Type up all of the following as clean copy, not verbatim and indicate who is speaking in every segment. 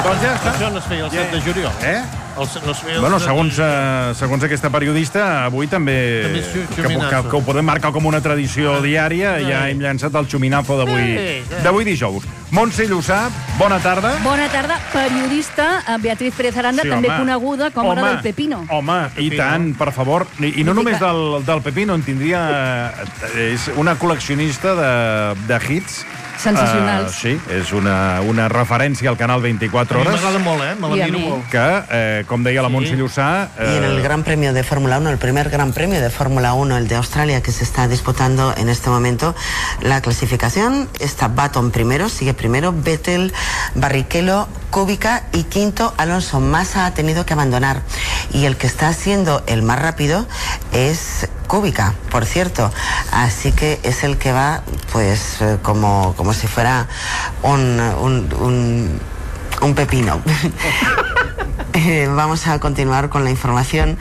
Speaker 1: Doncs ja està.
Speaker 2: Això no es feia el 7 de juliol. No es feia el 7 de juliol.
Speaker 1: Segons aquesta periodista, avui també que ho podem marcar com una tradició diària, ja hem llançat el xuminazo d'avui dijous. Montse Llussà, bona tarda.
Speaker 3: Bona tarda. Periodista Beatriz Pérez Aranda, també coneguda com la del Pepino.
Speaker 1: Home, i tant, per favor. I no només del Pepino, en tindria... És una col·leccionista de hits.
Speaker 3: Sensacionals.
Speaker 1: Sí, és una referència al canal 24 hores.
Speaker 2: M'agrada molt, me la miro molt.
Speaker 1: Que, com deia la Montse Llussà...
Speaker 4: Y en el Gran Premio de Fórmula 1, el primer Gran Premio de Fórmula 1, el de Australia, que se está disputando en este momento, la clasificación está Button primero, sigue primero, Vettel, Barrichello, Kubica y quinto Alonso. Massa ha tenido que abandonar. Y el que está siendo el más rápido es Kubica, por cierto. Así que es el que va, pues, como si fuera un pepino. Vamos a continuar con la información.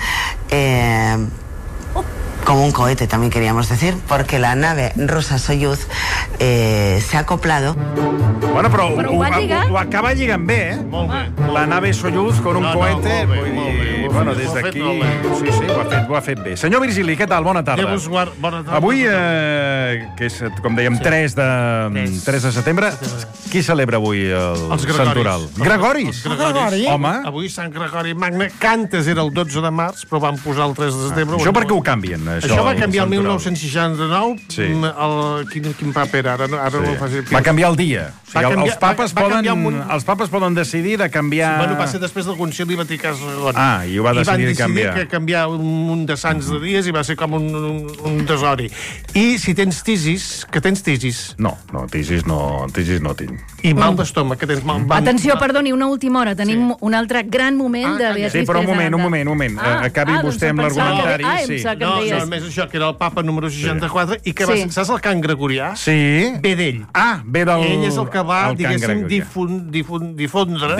Speaker 4: Como un cohete, también queríamos decir, porque la nave rusa Soyuz se ha acoplado.
Speaker 1: Bueno, però ho acaba lligant bé,
Speaker 2: Molt bé.
Speaker 1: La nave Soyuz con un cohete. Bueno, des d'aquí... Sí, ho ha fet bé. Senyor Virgili, què tal? Bona tarda.
Speaker 2: Bona tarda.
Speaker 1: Avui, que és, com dèiem, 3 de setembre, qui celebra avui el Santoral? Gregoris. Home.
Speaker 2: Avui Sant Gregori Magne. Cantes era el 12 de març, però van posar el 3 de setembre.
Speaker 1: Això per què ho canvien?
Speaker 2: Això va canviar el 1969. Quin paper era?
Speaker 1: Va canviar el dia. Els papes poden decidir de canviar...
Speaker 2: Bueno, va ser després del Concili Vaticà II.
Speaker 1: I ho va decidir canviar.
Speaker 2: I van decidir que canviar un de sants de dies i va ser com un desori. I si tens tisis, que tens tisis?
Speaker 1: No, tisis no tinc.
Speaker 2: I mal d'estómac, que tens mal...
Speaker 3: Atenció, perdoni, una última hora. Tenim un altre gran moment de Beatriz Pérez Aranda.
Speaker 1: Sí, però un moment. Acabi vostè amb l'argumentari.
Speaker 2: No, només això, que era el papa número 64, i que va ser, saps el cant gregorià?
Speaker 1: Sí.
Speaker 2: Ve d'ell.
Speaker 1: Ve del...
Speaker 2: Ell és el que va, diguéssim, difondre,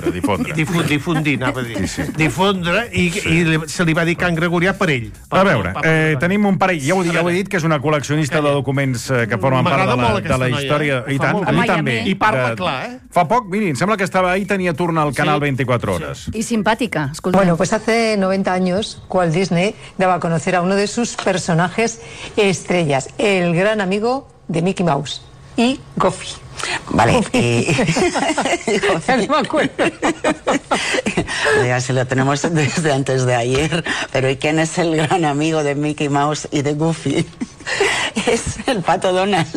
Speaker 2: i se li va dir cant gregorià per ell.
Speaker 1: A veure, tenim un parell, ja ho he dit, que és una col·leccionista de documents que formen part de la història. I tant, a mi també.
Speaker 2: I parla clar,
Speaker 1: Fa poc, miri, em sembla que estava ahí, tenia turno al canal 24 horas.
Speaker 3: Y simpática, escolta.
Speaker 5: Bueno, pues hace 90 años, Walt Disney daba a conocer a uno de sus personajes estrellas, el gran amigo de Mickey Mouse y Goofy.
Speaker 4: Vale,
Speaker 5: Ya no me acuerdo.
Speaker 4: Ya se lo tenemos desde antes de ayer, pero ¿y quién es el gran amigo de Mickey Mouse y de Goofy? Es el Pato Donald.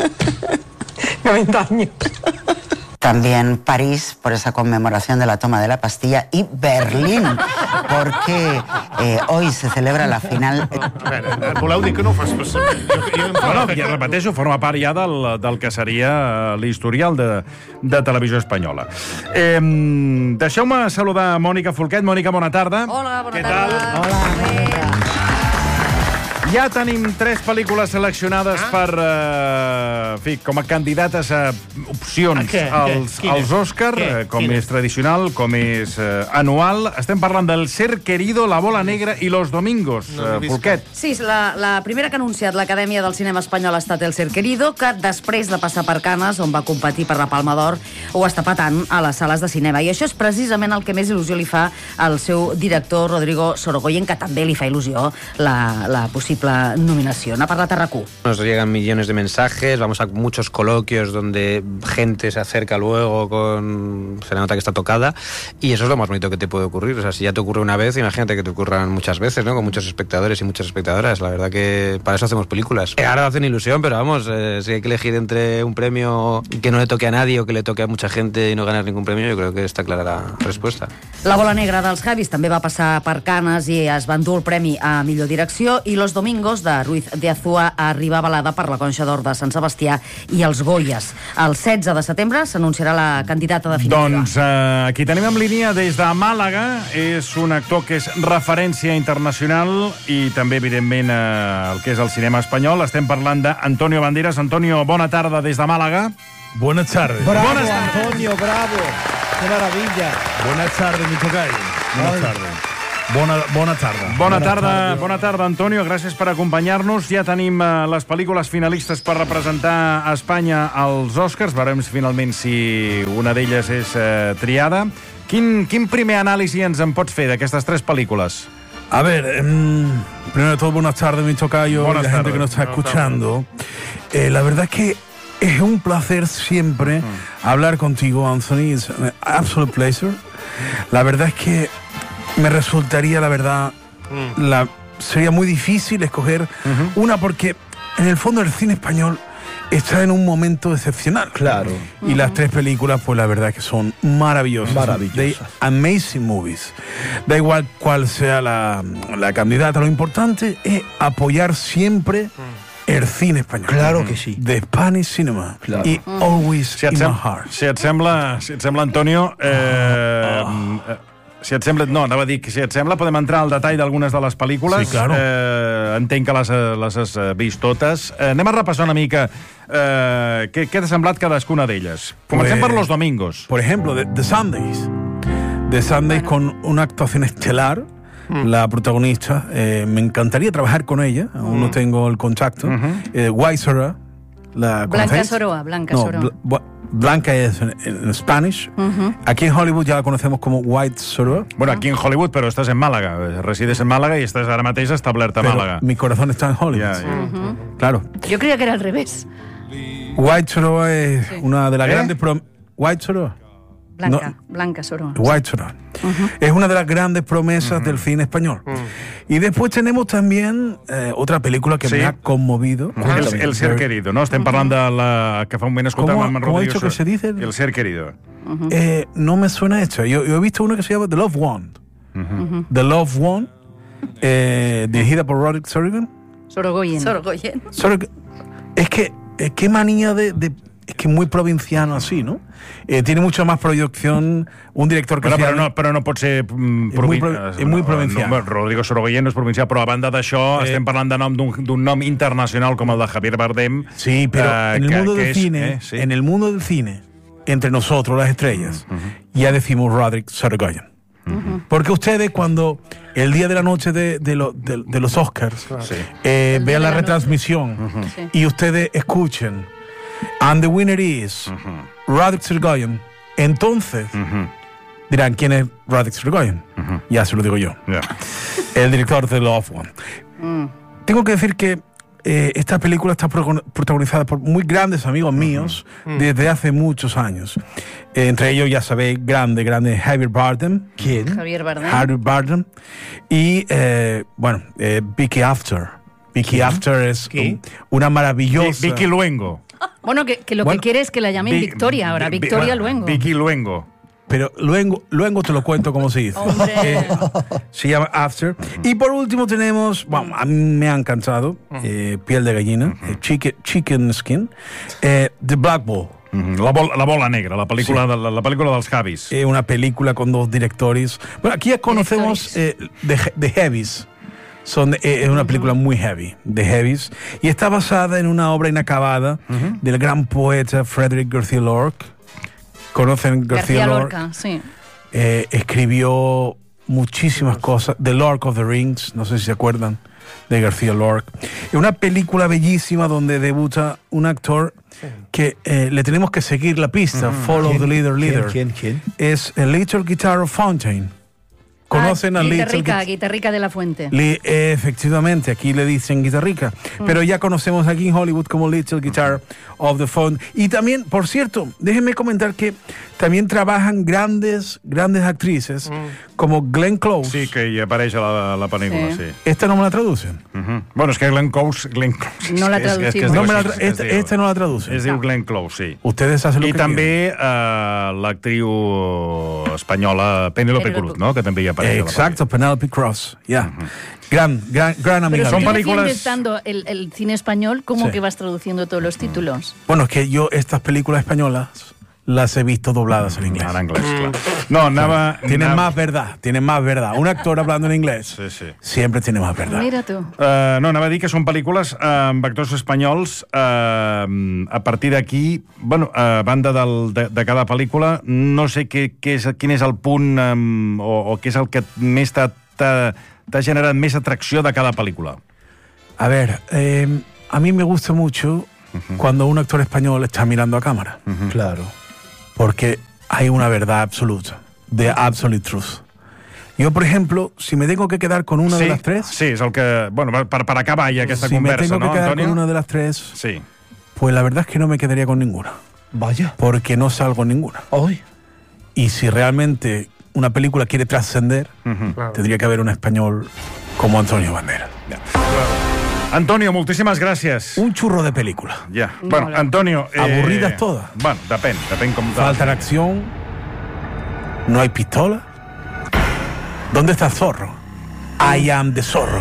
Speaker 5: 90 años.
Speaker 4: También París, por esa conmemoración de la toma de la Bastilla, y Berlín, porque hoy se celebra la final...
Speaker 2: Voleu dir que no ho fas per saber?
Speaker 1: Bueno, ja repeteixo, forma part ja del que seria l'historial de Televisió Espanyola. Deixeu-me saludar Mònica Folquet. Mònica, bona tarda.
Speaker 3: Hola, bona
Speaker 1: tarda.
Speaker 3: Què tal?
Speaker 5: Hola.
Speaker 1: Ja tenim 3 pel·lícules seleccionades per, com a candidates a opcions als Òscar, com és tradicional, com és anual. Estem parlant del Ser Querido, La Bola Negra i Los Domingos. Folquet.
Speaker 6: Sí, la primera que ha anunciat l'Acadèmia del Cinema Espanyol ha estat El Ser Querido, que després de passar per Canes, on va competir per la Palma d'Or, ho està patant a les sales de cinema. I això és precisament el que més il·lusió li fa al seu director, Rodrigo Sorogoyen, que també li fa il·lusió la possible nominación. Ha parlat a RAC1.
Speaker 7: Nos llegan millones de mensajes, vamos a muchos coloquios donde gente se acerca luego se nota que está tocada, y eso es lo más bonito que te puede ocurrir. O sea, si ya te ocurre una vez, imagínate que te ocurran muchas veces, ¿no? Con muchos espectadores y muchas espectadoras. La verdad que para eso hacemos películas. Ahora hacen ilusión, pero vamos, si hay que elegir entre un premio que no le toque a nadie o que le toque a mucha gente y no ganar ningún premio, yo creo que está clara la respuesta.
Speaker 6: La Bola Negra dels Javis també va passar per Canes i es va endur el premi a millor direcció, i Los Domingos de Ruiz de Azúa arriba avalada per la Conxa d'Or de Sant Sebastià i els Goyes. El 16 de setembre s'anunciarà la candidata definitiva.
Speaker 1: Doncs aquí tenim en línia des de Màlaga. És un actor que és referència internacional i també, evidentment, el que és el cinema espanyol. Estem parlant d'Antonio Banderas. Antonio, bona tarda des de Màlaga.
Speaker 8: Buenas tardes.
Speaker 9: Bravo, Antonio, bravo. Qué maravilla.
Speaker 8: Buenas tardes, mi tocayo. Buenas tardes. Bona tarda.
Speaker 1: Bona tarda, Antonio. Gràcies per acompanyar-nos. Ja tenim les pel·lícules finalistes per representar a Espanya als Oscars. Veurem finalment si una d'elles és triada. Quin primer anàlisi ens en pots fer d'aquestes 3 pel·lícules?
Speaker 8: A ver, primero de todo, buenas tardes, mi tocayo, y la gente que nos está escuchando. La verdad es que es un placer siempre hablar contigo, Anthony. Es an absolute pleasure. La verdad es que me resultaría, la verdad, sería muy difícil escoger una, porque en el fondo el cine español está en un momento excepcional.
Speaker 9: Claro.
Speaker 8: Y las 3 películas, pues la verdad es que son maravillosas. They amazing movies. Da igual cuál sea la candidata, lo importante es apoyar siempre el cine español.
Speaker 9: Claro que sí.
Speaker 8: The Spanish cinema.
Speaker 9: Claro.
Speaker 8: Y always in my heart.
Speaker 1: Si et sembla, Antonio... Si et sembla, anava a dir que si et sembla podem entrar al detall d'algunes de les pel·lícules.
Speaker 8: Sí, claro.
Speaker 1: Entenc que les has vist totes. Anem a repassar una mica què t'ha semblat cadascuna d'elles. Comencem per Los Domingos.
Speaker 8: Por ejemplo, The Sundays. The Sundays con una actuación estelar. La protagonista, me encantaría trabajar con ella, aún no tengo el contacto. White Soroa, ¿la conocéis?
Speaker 3: Blanca Soroa.
Speaker 8: Blanca es en Spanish. Aquí en Hollywood ya la conocemos como White Soroa.
Speaker 1: Bueno, aquí en Hollywood, pero estás en Málaga. Resides en Málaga y estás ara mateix establert a Málaga.
Speaker 8: Mi corazón está en Hollywood. Claro.
Speaker 3: Yo creía que era al revés.
Speaker 8: White Soroa es una de las grandes... White Soroa.
Speaker 3: Blanca Soroa.
Speaker 8: White Soroa. Es una de las grandes promesas del cine español. Y después tenemos también otra película que me ha conmovido.
Speaker 1: El ser querido, no? Estem parlant de la que fa un moment escoltàvem amb
Speaker 8: ¿Cómo ha
Speaker 1: Rodrigo.
Speaker 8: dicho que se dice?
Speaker 1: El ser querido.
Speaker 8: No me suena esto. Yo he visto una que se llama The Love One. The Love One, dirigida por Roderick Sorogoyen. Es que qué manía es que muy provinciano así, ¿no? Tiene mucha más proyección un director que...
Speaker 1: Però no pot ser...
Speaker 8: és muy provinciano.
Speaker 1: Rodrigo Sorogoyen no és provincià, però a banda d'això estem parlant d'un nom internacional com el de Javier Bardem.
Speaker 8: Sí, pero en el mundo del cine, en el mundo del cine, entre nosotros, las estrellas, ya decimos Roderick Sorogoyen. Porque ustedes, cuando el día de la noche de los Oscars vean la retransmisión y ustedes escuchen and the winner is Roderick Sorogoyen, entonces dirán, ¿quién es Roderick Sorogoyen? Ya se lo digo yo. El director de Love One. Tengo que decir que esta película está protagonizada por muy grandes amigos míos desde hace muchos años. Entre ellos, ya sabéis, grande Javier Bardem.
Speaker 9: ¿Quién?
Speaker 3: Javier
Speaker 8: Bardem. Y, Vicky After. Vicky After es una maravillosa...
Speaker 1: Vicky Luengo.
Speaker 3: Bueno, que lo que quiere es que la llamen Victoria ahora, Victoria Luengo.
Speaker 1: Vicky Luengo.
Speaker 8: Pero luego te lo cuento cómo se dice. Se llama After. Y por último tenemos, a mí me ha encantado, Piel de Gallina, Chicken Skin, The Black Ball.
Speaker 1: La bola negra, la pel·lícula dels Javis.
Speaker 8: Una película con 2 directores. Bueno, aquí ya conocemos The Heavies. Es una película muy heavy, The Heavies, y está basada en una obra inacabada del gran poeta Frederick García Lorca. ¿Conocen García
Speaker 3: Lorca? Sí.
Speaker 8: Escribió muchísimas cosas. The Lord of the Rings, no sé si se acuerdan de García Lorca. Es una película bellísima donde debuta un actor que le tenemos que seguir la pista. Follow the leader.
Speaker 9: ¿Quién?
Speaker 8: Es Little Guitar of Fountain. ¿Conocen a Little
Speaker 3: Guitarrica de la Fuente?
Speaker 8: Efectivamente, aquí le dicen Guitarrica. Pero ya conocemos aquí en Hollywood como Little Guitar of the Phone. Y también, por cierto, déjenme comentar que también trabajan grandes actrices como Glenn Close.
Speaker 1: Sí, que hi apareix a la pel·lícula, sí.
Speaker 8: ¿Esta no me la traducen?
Speaker 1: Bueno, és que Glenn Close...
Speaker 3: No la traducimos.
Speaker 8: Esta no la traducen.
Speaker 1: Es diu Glenn Close, sí.
Speaker 8: Ustedes hacen lo que
Speaker 1: quieren. I també l'actriu espanyola Penélope Cruz, ¿no? Que també hi apareix.
Speaker 8: Exacto, Penélope Cruz, ya. Gran amiga.
Speaker 3: Pero si defiendes tanto el cine español, ¿cómo que vas traduciendo todos los títulos?
Speaker 8: Bueno, es que yo estas películas españolas las he visto dobladas en inglés.
Speaker 1: En inglés, claro. No,
Speaker 8: tienen más verdad. Un actor hablando en inglés siempre tiene más verdad.
Speaker 3: Mira tú.
Speaker 1: No, anava a dir que són pel·lícules amb actors espanyols. A partir d'aquí, bueno, a banda de cada pel·lícula, no sé quin és el punt o què és el que més t'ha t'ha generat més atracció de cada película?
Speaker 8: A ver, a mí me gusta mucho cuando un actor español está mirando a cámara.
Speaker 2: Claro.
Speaker 8: Porque hay una verdad absoluta, the absolute truth. Yo, por ejemplo, si me tengo que quedar con una de las tres...
Speaker 1: Sí, és el que... Bueno, per acabar ja aquesta conversa,
Speaker 8: ¿no, Antonio? Si me tengo que quedar con una de las tres,
Speaker 1: sí.
Speaker 8: Pues la verdad es que no me quedaría con ninguna.
Speaker 2: Vaya.
Speaker 8: Porque no salgo en ninguna.
Speaker 2: Hoy.
Speaker 8: Y si realmente una película quiere trascender, tendría que haber un español como Antonio Banderas.
Speaker 1: Ja. Antonio, moltíssimes gràcies.
Speaker 8: Un churro de película.
Speaker 1: Ja. Bueno, Antonio...
Speaker 8: Aburridas todas.
Speaker 1: Bueno, depèn com...
Speaker 8: Falta acción, no hay pistola. ¿Dónde está Zorro? I am the Zorro.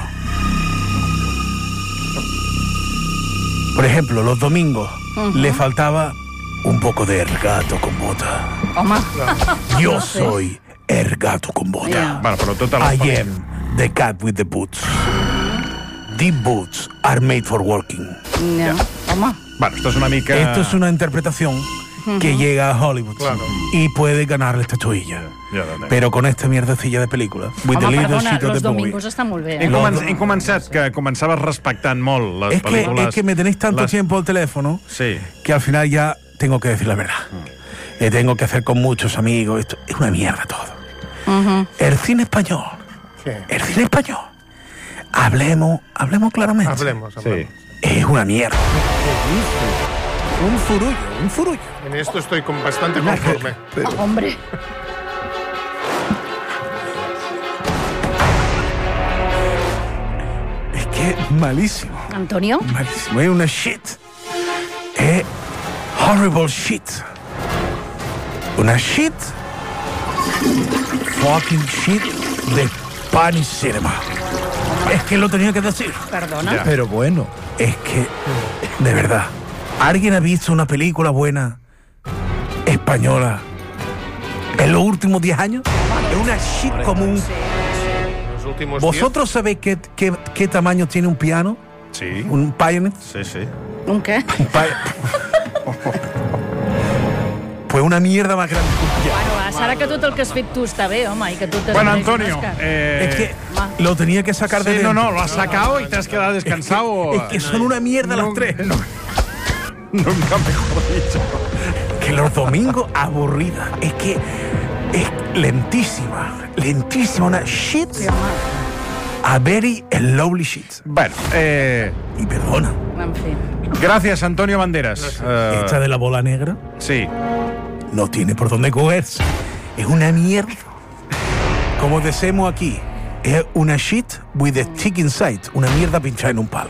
Speaker 8: Por ejemplo, los domingos le faltaba un poco de El gato con bota.
Speaker 3: Home.
Speaker 8: Yo soy El gato con bota.
Speaker 3: Yeah.
Speaker 1: Bueno, però tota la...
Speaker 8: I am the cat with the boots. The boots are made for walking.
Speaker 3: Ja. Home.
Speaker 1: Bueno, esto es una mica...
Speaker 8: Esto es una interpretación que llega a Hollywood y puede ganar la estatuilla. Pero con esta mierdecilla de película.
Speaker 3: Home, perdona, Los Domingos està molt bé.
Speaker 1: He començat que començaves respectant molt les pel·lícules.
Speaker 8: Es que me tenéis tanto tiempo al teléfono que al final ya tengo que decir la verdad. Tengo que hacer con muchos amigos. Esto es una mierda todo. El cine español. El cine español. Hablemos claramente.
Speaker 2: Hablemos.
Speaker 8: Es una mierda. Un furullo.
Speaker 2: En esto estoy bastante conforme.
Speaker 3: Hombre.
Speaker 8: Es que malísimo.
Speaker 3: Antonio?
Speaker 8: Malísimo. Es una shit. Es horrible shit. Una shit. Fucking shit de Spanish cinema. Es que lo tenía que decir.
Speaker 3: Perdona.
Speaker 8: Pero bueno, es que, de verdad, ¿alguien ha visto una película buena española en los últimos 10 años? Es una shit común. ¿Vosotros sabéis qué tamaño tiene un piano?
Speaker 1: Sí.
Speaker 8: ¿Un Pioneer?
Speaker 1: Sí.
Speaker 3: Un què?
Speaker 8: Pues una mierda más grande que un piano.
Speaker 3: Bueno, serà que tot el que has fet tu està bé, home, i que tu...
Speaker 1: Bueno, Antonio...
Speaker 8: Es que lo tenía que sacar de dentro.
Speaker 1: No, lo has sacado y te has quedado descansado.
Speaker 8: Es que son una mierda las tres.
Speaker 1: Nunca mejor dicho.
Speaker 8: Que los domingos aburrida. Es que es lentísima, una shit. A very lovely shit.
Speaker 1: Bueno,
Speaker 8: y perdona.
Speaker 3: En fi.
Speaker 1: Gracias, Antonio Banderas.
Speaker 8: Esta de la bola negra
Speaker 1: sí.
Speaker 8: No tiene por dónde cogerse. Es una mierda. Como decimos aquí, es una shit with a stick inside. Una mierda pinchada en un palo.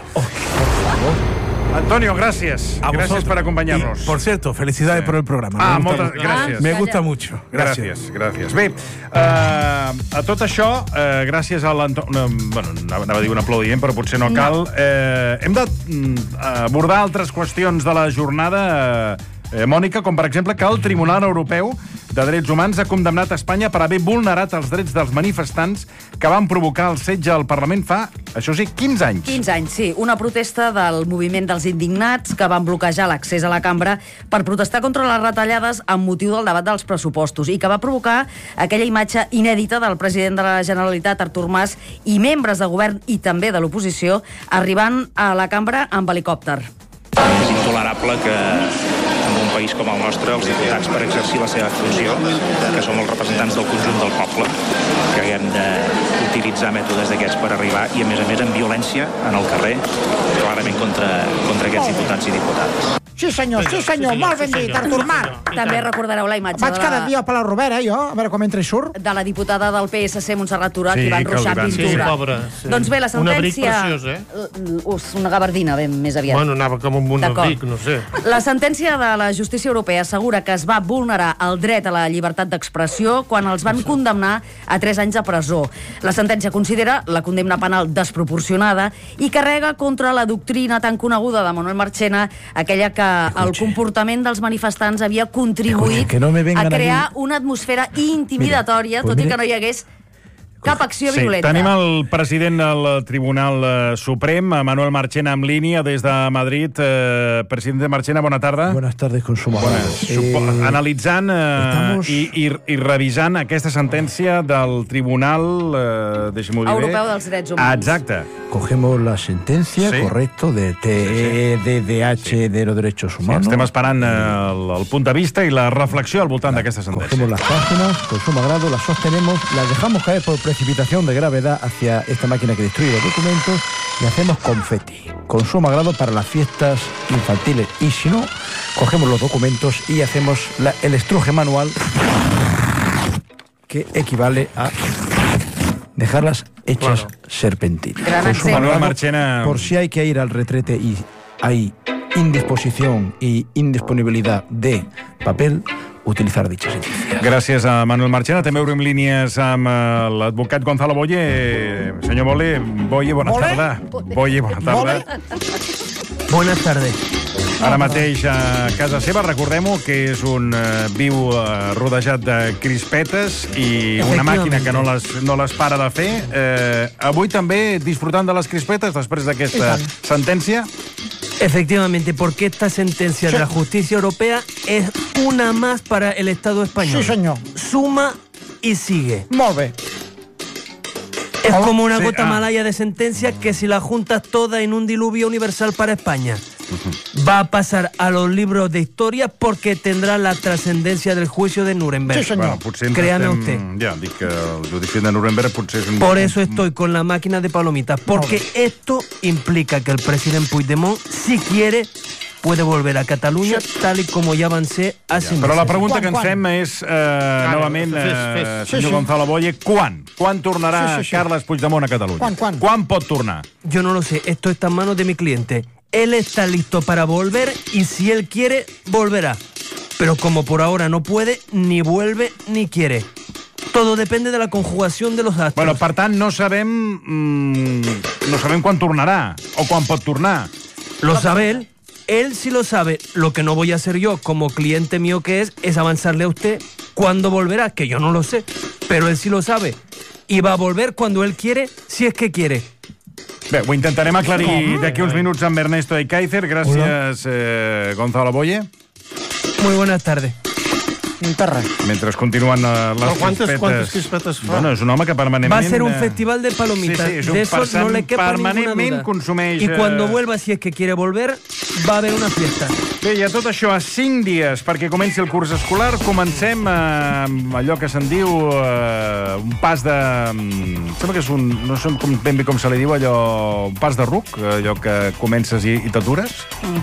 Speaker 1: Antonio, gracias. Gracias por acompañarnos.
Speaker 8: Y, por cierto, felicidades por el programa.
Speaker 1: Moltes gràcies.
Speaker 8: Me gusta mucho.
Speaker 1: Gràcies. Bé, a tot això, gràcies a l'Antonio... Bueno, anava a dir un aplaudiment, però potser no cal. Hem d'abordar altres qüestions de la jornada, Mònica, com per exemple que el Tribunal Europeu de Drets Humans ha condemnat a Espanya per haver vulnerat els drets dels manifestants que van provocar el setge al Parlament fa, això sí, 15 anys.
Speaker 6: 15 anys, sí. Una protesta del moviment dels indignats que van bloquejar l'accés a la cambra per protestar contra les retallades amb motiu del debat dels pressupostos i que va provocar aquella imatge inèdita del president de la Generalitat, Artur Mas, i membres de govern i també de l'oposició arribant a la cambra amb helicòpter.
Speaker 9: És intolerable que en un país com el nostre els diputats, per exercir la seva funció, que som els representants del conjunt del poble, que haguem d'utilitzar mètodes d'aquests per arribar i, a més, amb violència en el carrer, clarament contra aquests diputats i diputades.
Speaker 10: Sí senyor, molt ben dit, Artur Mas.
Speaker 6: També recordareu la imatge
Speaker 10: Vaig cada dia a Palau Robert, jo, a veure com entra i surt.
Speaker 6: de la diputada del PSC, Montserrat Tura, qui van ruixar pintura.
Speaker 2: Sí, pobra. Sí.
Speaker 6: Doncs bé, la sentència...
Speaker 2: Un abric preciós,
Speaker 6: una gabardina, ben més aviat.
Speaker 2: Bueno, anava com un abric, no sé.
Speaker 6: La sentència de la justícia europea assegura que es va vulnerar el dret a la llibertat d'expressió quan els van condemnar a 3 anys de presó. La sentència considera la condemna penal desproporcionada i carrega contra la doctrina tan coneguda de Manuel Marchena, aquella que el comportament dels manifestants havia contribuït a crear una atmosfera intimidatòria, tot i que no hi hagués cap acció violenta.
Speaker 1: Tenim el president del Tribunal Suprem, Manuel Marchena, en línia des de Madrid. Presidente Marchena, bona tarda.
Speaker 11: Buenas tardes, Consumo.
Speaker 1: Analitzant i revisant aquesta sentència del Tribunal
Speaker 6: Europeu dels Drets Humans.
Speaker 1: Exacte.
Speaker 11: Cogemos la sentencia, correcto, de TEDH de los derechos humanos.
Speaker 1: Estem esperant el punt de vista i la reflexió al voltant d'aquesta sentència.
Speaker 11: Cogemos las páginas, con sumo agrado, las sostenemos, las dejamos caer por precipitación de gravedad hacia esta máquina que destruye los documentos y hacemos confeti, con sumo agrado para las fiestas infantiles. Y si no, cogemos los documentos y hacemos el estruje manual, que equivale a dejarlas hechas serpentinas.
Speaker 1: Manuel Marchena.
Speaker 11: Por si hay que ir al retrete y hay indisposición y indisponibilidad de papel, utilitzar dicha sentencia.
Speaker 1: Gràcies a Manuel Marchena. També obrim línies amb l'advocat Gonzalo Boye. Senyor Boye, bona tarda. Boye, bona tarda.
Speaker 11: Buenas tardes.
Speaker 1: Ara mateix a casa seva, recordem-ho, que és un viu rodejat de crispetes i una màquina que no les para de fer. Avui també disfrutant de les crispetes després d'aquesta sentència?
Speaker 12: Efectivamente, porque esta sentencia de la justicia europea es una más para el Estado español.
Speaker 10: Sí, señor.
Speaker 12: Suma y sigue.
Speaker 10: Molt bé.
Speaker 12: Es como una gota malaya de sentencia que si la juntas toda en un diluvio universal para España, va a pasar a los libros de historia porque tendrá la trascendencia del juicio de Nuremberg.
Speaker 10: Sí, señor.
Speaker 12: Créame usted.
Speaker 1: Ja, dic que el judici de Nuremberg potser és un...
Speaker 12: Por eso estoy con la máquina de palomitas, porque esto implica que el presidente Puigdemont, si quiere, puede volver a Catalunya, tal y como ya avancé hace meses.
Speaker 1: Però la pregunta que ens fem és, novament, senyor Gonzalo Boye, quan? Quan tornarà Carles Puigdemont a Catalunya? Quan pot tornar?
Speaker 12: Yo no lo sé, esto está en manos de mi cliente. Él está listo para volver y si él quiere, volverá. Pero como por ahora no puede, ni vuelve ni quiere. Todo depende de la conjugación de los astros.
Speaker 1: Bueno, per tant, no sabem quan tornarà o quan pot tornar.
Speaker 12: Lo sabe él. Él sí lo sabe. Lo que no voy a hacer yo, como cliente mío que es avanzarle a usted cuándo volverá, que yo no lo sé. Pero él sí lo sabe. Y va a volver cuando él quiere, si es que quiere.
Speaker 1: Bé, ho intentarem aclarir d'aquí uns minuts amb Ernesto Ekaizer. Gràcies, Gonzalo Boye.
Speaker 12: Muy buenas tardes.
Speaker 1: Mentre continuen les crispetes...
Speaker 2: Quantes crispetes fa?
Speaker 1: Bueno, és un home que permanentment...
Speaker 12: Va a ser un festival de palomitas.
Speaker 1: Sí, és un
Speaker 12: de eso no le quepa
Speaker 1: permanentment consumeix...
Speaker 12: Y cuando vuelva, si es que quiere volver, va a haber una fiesta.
Speaker 1: Bé, i a tot això, a 5 dies perquè comenci el curs escolar, comencem amb allò que se'n diu un pas de... Sembla que és un... No sé ben bé com se li diu, allò... Un pas de ruc, allò que comences i t'atures.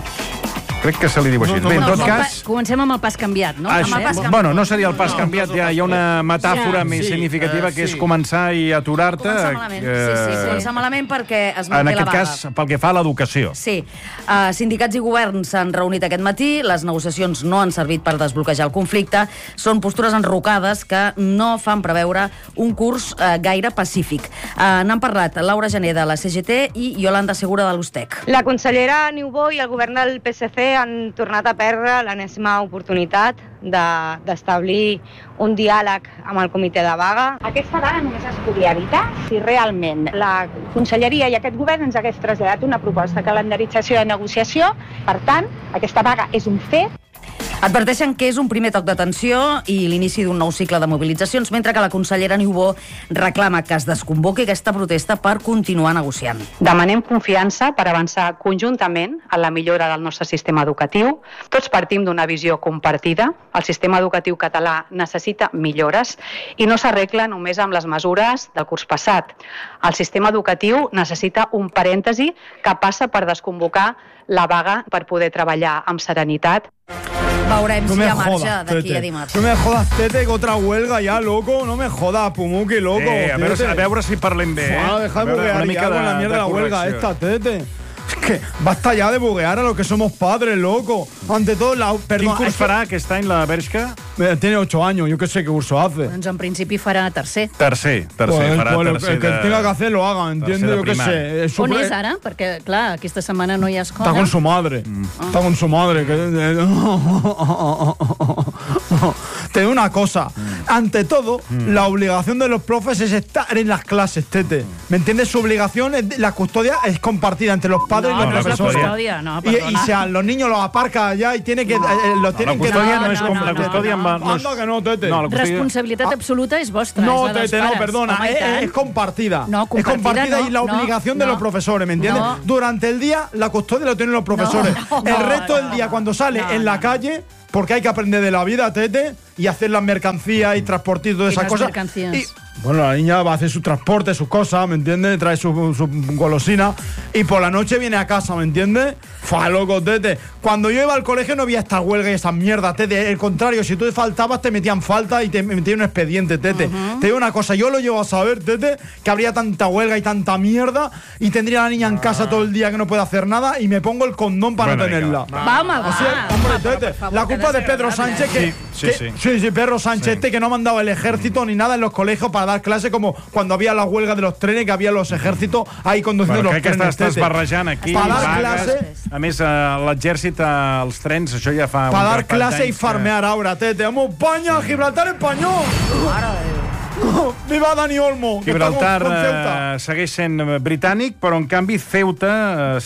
Speaker 1: Crec que se li diu així. Bé, en tot cas...
Speaker 3: Comencem amb el pas canviat, no?
Speaker 1: Bueno, no seria el pas canviat, ja hi ha una metàfora més significativa que és començar i aturar-te.
Speaker 6: Començar malament, començar malament perquè es manté la vaga.
Speaker 1: En aquest cas, pel que fa a l'educació.
Speaker 6: Sí. Sindicats i governs s'han reunit aquest matí, les negociacions no han servit per desbloquejar el conflicte, són postures enrocades que no fan preveure un curs gaire pacífic. N'han parlat Laura Gené de la CGT i Yolanda Segura de l'USTEC.
Speaker 13: La consellera Niubó i el govern del PSC han tornat a perdre l'enèsima oportunitat d'establir un diàleg amb el comitè de vaga.
Speaker 14: Aquesta vaga només es podia evitar si realment la conselleria i aquest govern ens hagués traslladat una proposta de calendarització de negociació. Per tant, aquesta vaga és un fet.
Speaker 6: Adverteixen que és un primer toc d'atenció i l'inici d'un nou cicle de mobilitzacions, mentre que la consellera Niubó reclama que es desconvoqui aquesta protesta per continuar negociant.
Speaker 15: Demanem confiança per avançar conjuntament en la millora del nostre sistema educatiu. Tots partim d'una visió compartida. El sistema educatiu català necessita millores i no s'arregla només amb les mesures del curs passat. El sistema educatiu necessita un parèntesi que passa per desconvocar la vaga per poder treballar amb serenitat.
Speaker 6: Veurem si hi ha marge d'aquí a dimarts.
Speaker 16: No me jodas, Tete, que otra huelga ya, loco. No me jodas, Pumuki, loco.
Speaker 1: A veure si parlem bé.
Speaker 16: Deja de buguear ya con la mierda de la huelga esta, Tete. Es que basta ya de buguear a los que somos padres, loco. Ante todo,
Speaker 1: Quin curs farà aquest any la Bershka?
Speaker 16: Tiene 8 años, yo qué sé qué curso hace.
Speaker 3: Doncs en principi farà tercer.
Speaker 1: Tercer, farà tercer.
Speaker 16: El que tenga que hacer lo haga, entiende, yo qué sé.
Speaker 3: On és ara? Perquè, clar, aquesta setmana no hi ha escola.
Speaker 16: Está con su madre. Está con su madre. Te digo una cosa, ante todo, la obligación de los profes es estar en las clases, Tete. ¿Me entiendes? Su obligación, la custodia es compartida entre los padres y los profesores. Y sean, los niños los aparcan allá y tienen que...
Speaker 1: La custodia no es com... La custodia
Speaker 16: no, que no, Tete.
Speaker 3: Responsabilitat absoluta és vostra.
Speaker 16: No, Tete, no, perdona, es compartida. Es compartida y la obligación de los profesores, ¿me entiendes? Durante el día, la custodia lo tienen los profesores. El resto del día, cuando sale en la calle... Porque hay que aprender de la vida, Tete, y hacer las mercancías y transporte y todas esas cosas. Y, bueno, la niña va a hacer su transporte, sus cosas, ¿me entiendes? Trae su golosina y por la noche viene a casa, ¿me entiendes? Fa, loco, Tete. Cuando yo iba al colegio no había esta huelga y esas mierdas, Tete. Al contrario, si tú faltabas te metían falta y te metían un expediente, Tete. Te digo una cosa, yo lo llevo a saber, Tete, que habría tanta huelga y tanta mierda y tendría a la niña en casa todo el día que no puede hacer nada y me pongo el condón para no tenerla.
Speaker 3: Vamos,
Speaker 16: o sea, hombre, Tete, la culpa de Pedro Sánchez Sí, Pedro Sánchez que no ha mandado el ejército ni nada en los colegios para dar clase como cuando había la huelga de los trenes, que había los ejércitos ahí conduciendo los trenes.
Speaker 1: Estàs barrejant aquí vagues. A més, l'exèrcit als trens, això ja fa...
Speaker 16: Para dar clase y farmear ahora, Tete. ¡Vamos, España! ¡Gibraltar español! ¡Viva Dani Olmo!
Speaker 1: Gibraltar segueix sent britànic, però en canvi Ceuta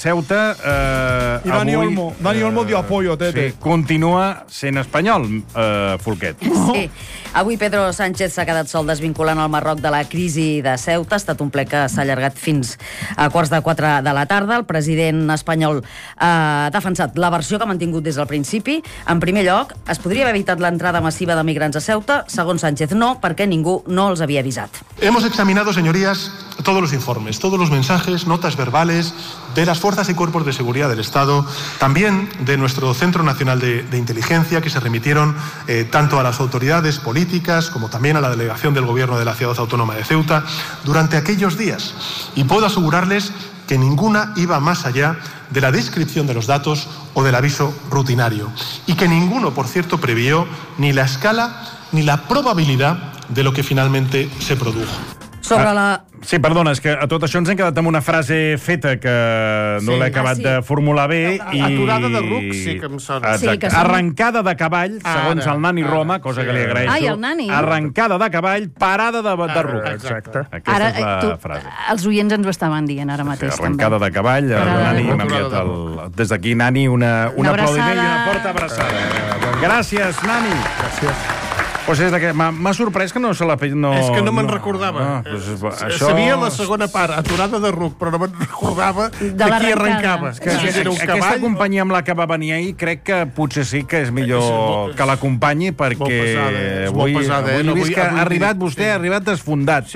Speaker 16: i Dani Olmo dio apoyo, Tete.
Speaker 1: Continua sent espanyol, Folquet.
Speaker 6: Sí. Avui Pedro Sánchez s'ha quedat sol desvinculant el Marroc de la crisi de Ceuta. Ha estat un ple que s'ha allargat fins a 3:15 de la tarda. El president espanyol ha defensat la versió que ha mantingut des del principi. En primer lloc, es podria haver evitat l'entrada massiva de migrants a Ceuta. Segons Sánchez, no, perquè ningú no els havia avisat.
Speaker 17: Hemos examinado, señorías, todos los informes, todos los mensajes, notas verbales de las fuerzas y cuerpos de seguridad del Estado, también de nuestro Centro Nacional de Inteligencia, que se remitieron tanto a las autoridades políticas como también a la delegación del Gobierno de la Ciudad Autónoma de Ceuta durante aquellos días. Y puedo asegurarles que ninguna iba más allá de la descripción de los datos o del aviso rutinario. Y que ninguno, por cierto, previó ni la escala ni la probabilidad de lo que finalmente se produjo.
Speaker 6: Sobre la...
Speaker 1: Sí, perdona, és que a tot això ens hem quedat amb una frase feta que no l'he acabat de formular bé.
Speaker 2: Aturada de ruc, sí que em sona.
Speaker 1: Exacte. Arrencada de cavall, segons el Nani Roma, cosa que li agraeixo.
Speaker 3: Ai, el Nani.
Speaker 1: Arrencada de cavall, parada de ruc.
Speaker 2: Exacte.
Speaker 1: Aquesta és la frase.
Speaker 3: Els oients ens ho estaven dient ara mateix.
Speaker 1: Arrencada de cavall, el Nani m'ha enviat el... Des d'aquí, Nani, un aplaudiment i una forta abraçada. Gràcies, Nani.
Speaker 2: Gràcies.
Speaker 1: Pues és que m'ha sorprès que no se la...
Speaker 2: És que no me'n recordava. Sabia la segona part, aturada de ruc, però no me'n recordava de qui arrencava.
Speaker 1: Aquesta companyia amb la que va venir ahir crec que potser sí que és millor que l'acompanyi perquè avui he vist que ha arribat vostè, ha arribat desfondat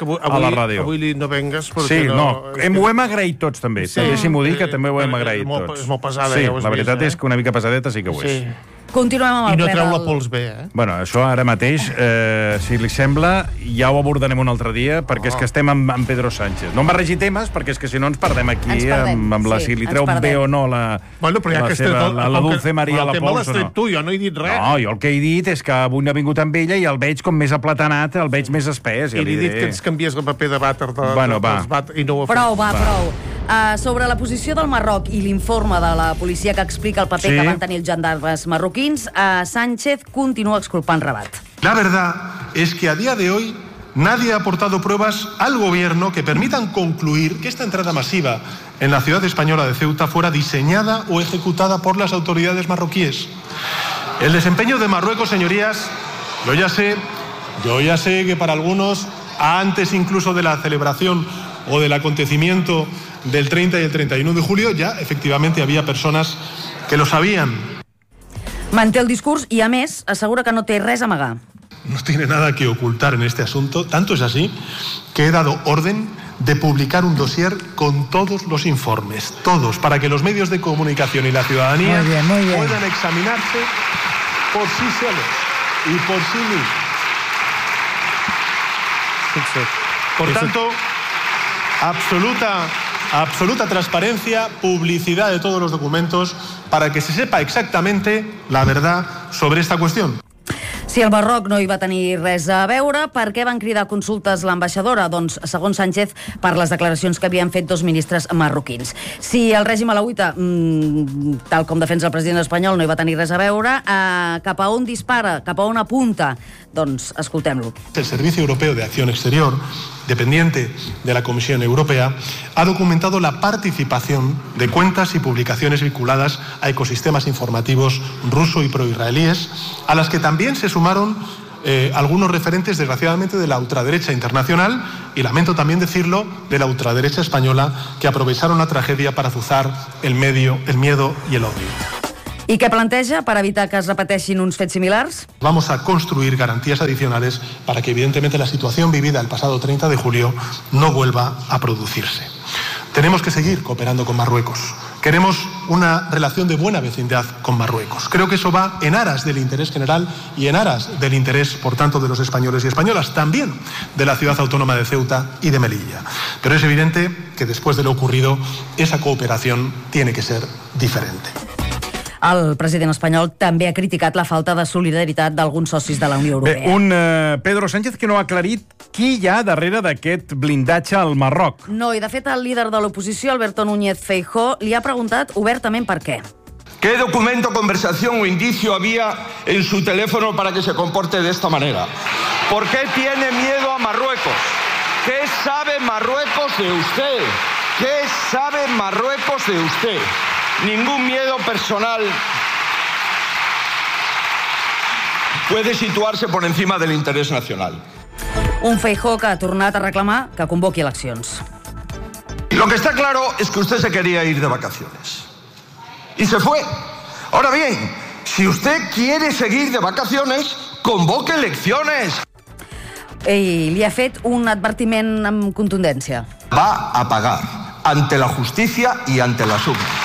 Speaker 1: a la ràdio.
Speaker 2: Avui no vengues perquè
Speaker 1: sí, no... Ho hem agraït tots també. Deixi-m'ho dir que també ho hem agraït tots.
Speaker 2: És molt pesada,
Speaker 1: ja ho has vist. Sí, la veritat és que una mica pesadeta sí que ho és.
Speaker 6: Continuem amb el ple del...
Speaker 2: I no treu la pols bé,
Speaker 1: Bueno, això ara mateix, si li sembla, ja ho abordarem un altre dia, perquè és que estem amb Pedro Sánchez. No em barregi temes, perquè és que si no ens perdem aquí amb la si li treu bé o no la Dulce María a la pols o no.
Speaker 2: Tu, jo no he dit res.
Speaker 1: No, jo el que he dit és que avui no he vingut amb ella i el veig com més aplatanat, el veig més espès.
Speaker 2: I li he dit que ens canvies el paper de vàter i no ho ha fet.
Speaker 6: Prou. Sobre la posició del Marroc i l'informe de la policia que explica el paper que van tenir els gendarmes marroquins, Sánchez continua exculpant Rabat.
Speaker 17: La verdad es que a día de hoy nadie ha aportado pruebas al gobierno que permitan concluir que esta entrada masiva en la ciudad española de Ceuta fuera diseñada o ejecutada por las autoridades marroquíes. El desempeño de Marruecos, señorías, yo ya sé que para algunos, antes incluso de la celebración o del acontecimiento del 30 y el 31 de julio, ya efectivamente había personas que lo sabían.
Speaker 6: Manté el discurs i, a més, assegura que no té res a amagar.
Speaker 17: No tiene nada que ocultar en este asunto. Tanto es así que he dado orden de publicar un dossier con todos los informes, todos, para que los medios de comunicación y la ciudadanía puedan examinarse por sí solos y por sí mismos. Por tanto, absoluta transparencia, publicidad de todos los documentos para que se sepa exactamente la verdad sobre esta cuestión.
Speaker 6: Si el Marroc no hi va tenir res a veure, per què van cridar a consultes l'ambaixadora? Doncs, segons Sánchez, per les declaracions que havien fet dos ministres marroquins. Si el règim alauita, tal com defensa el president espanyol, no hi va tenir res a veure, cap a on dispara, cap a on apunta? Doncs escoltem-lo.
Speaker 17: El Servicio Europeo de Acción Exterior, dependiente de la Comisión Europea, ha documentado la participación de cuentas y publicaciones vinculadas a ecosistemas informativos ruso y proisraelíes, a las que también se sumaron algunos referentes, desgraciadamente, de la ultraderecha internacional y, lamento también decirlo, de la ultraderecha española, que aprovecharon la tragedia para azuzar el miedo y el odio.
Speaker 6: I què planteja per evitar que es repeteixin uns fets similars?
Speaker 17: Vamos a construir garantías adicionales para que, evidentemente, la situación vivida el pasado 30 de julio no vuelva a producirse. Tenemos que seguir cooperando con Marruecos. Queremos una relación de buena vecindad con Marruecos. Creo que eso va en aras del interés general y en aras del interés, por tanto, de los españoles y españolas, también de la ciudad autónoma de Ceuta y de Melilla. Pero es evidente que después de lo ocurrido, esa cooperación tiene que ser diferente.
Speaker 6: El president espanyol també ha criticat la falta de solidaritat d'alguns socis de la Unió Europea.
Speaker 1: Bé, un Pedro Sánchez que no ha aclarit qui hi ha darrere d'aquest blindatge al Marroc.
Speaker 6: No, i de fet el líder de l'oposició, Alberto Núñez Feijóo, li ha preguntat obertament per què.
Speaker 18: ¿Qué documento, conversación o indicio había en su teléfono para que se comporte de esta manera? ¿Por qué tiene miedo a Marruecos? ¿Qué sabe Marruecos de usted? ¿Qué sabe Marruecos de usted? Ningún miedo personal puede situarse por encima del interés nacional.
Speaker 6: Un Feijóo que ha tornat a reclamar que convoqui eleccions.
Speaker 18: Lo que está claro es que usted se quería ir de vacaciones. Y se fue. Ahora bien, si usted quiere seguir de vacaciones, convoque elecciones.
Speaker 6: I li ha fet un advertiment amb contundència.
Speaker 18: Va a pagar ante la justicia y ante las urnas.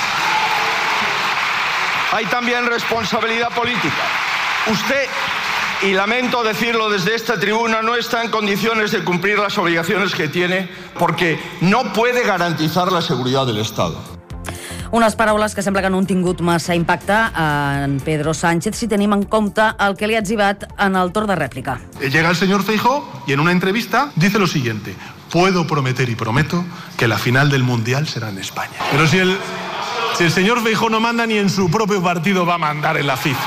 Speaker 18: Hay también responsabilidad política. Usted, y lamento decirlo desde esta tribuna, no está en condiciones de cumplir las obligaciones que tiene porque no puede garantizar la seguridad del Estado.
Speaker 6: Unes paraules que sembla que no han tingut massa impacte en Pedro Sánchez si tenim en compte el que li ha etzibat en el torn de rèplica.
Speaker 17: Llega el señor Feijóo y en una entrevista dice lo siguiente: puedo prometer y prometo que la final del Mundial será en España. Pero si el señor Feijóo no manda, ni en su propio partido va a mandar en la FIFA.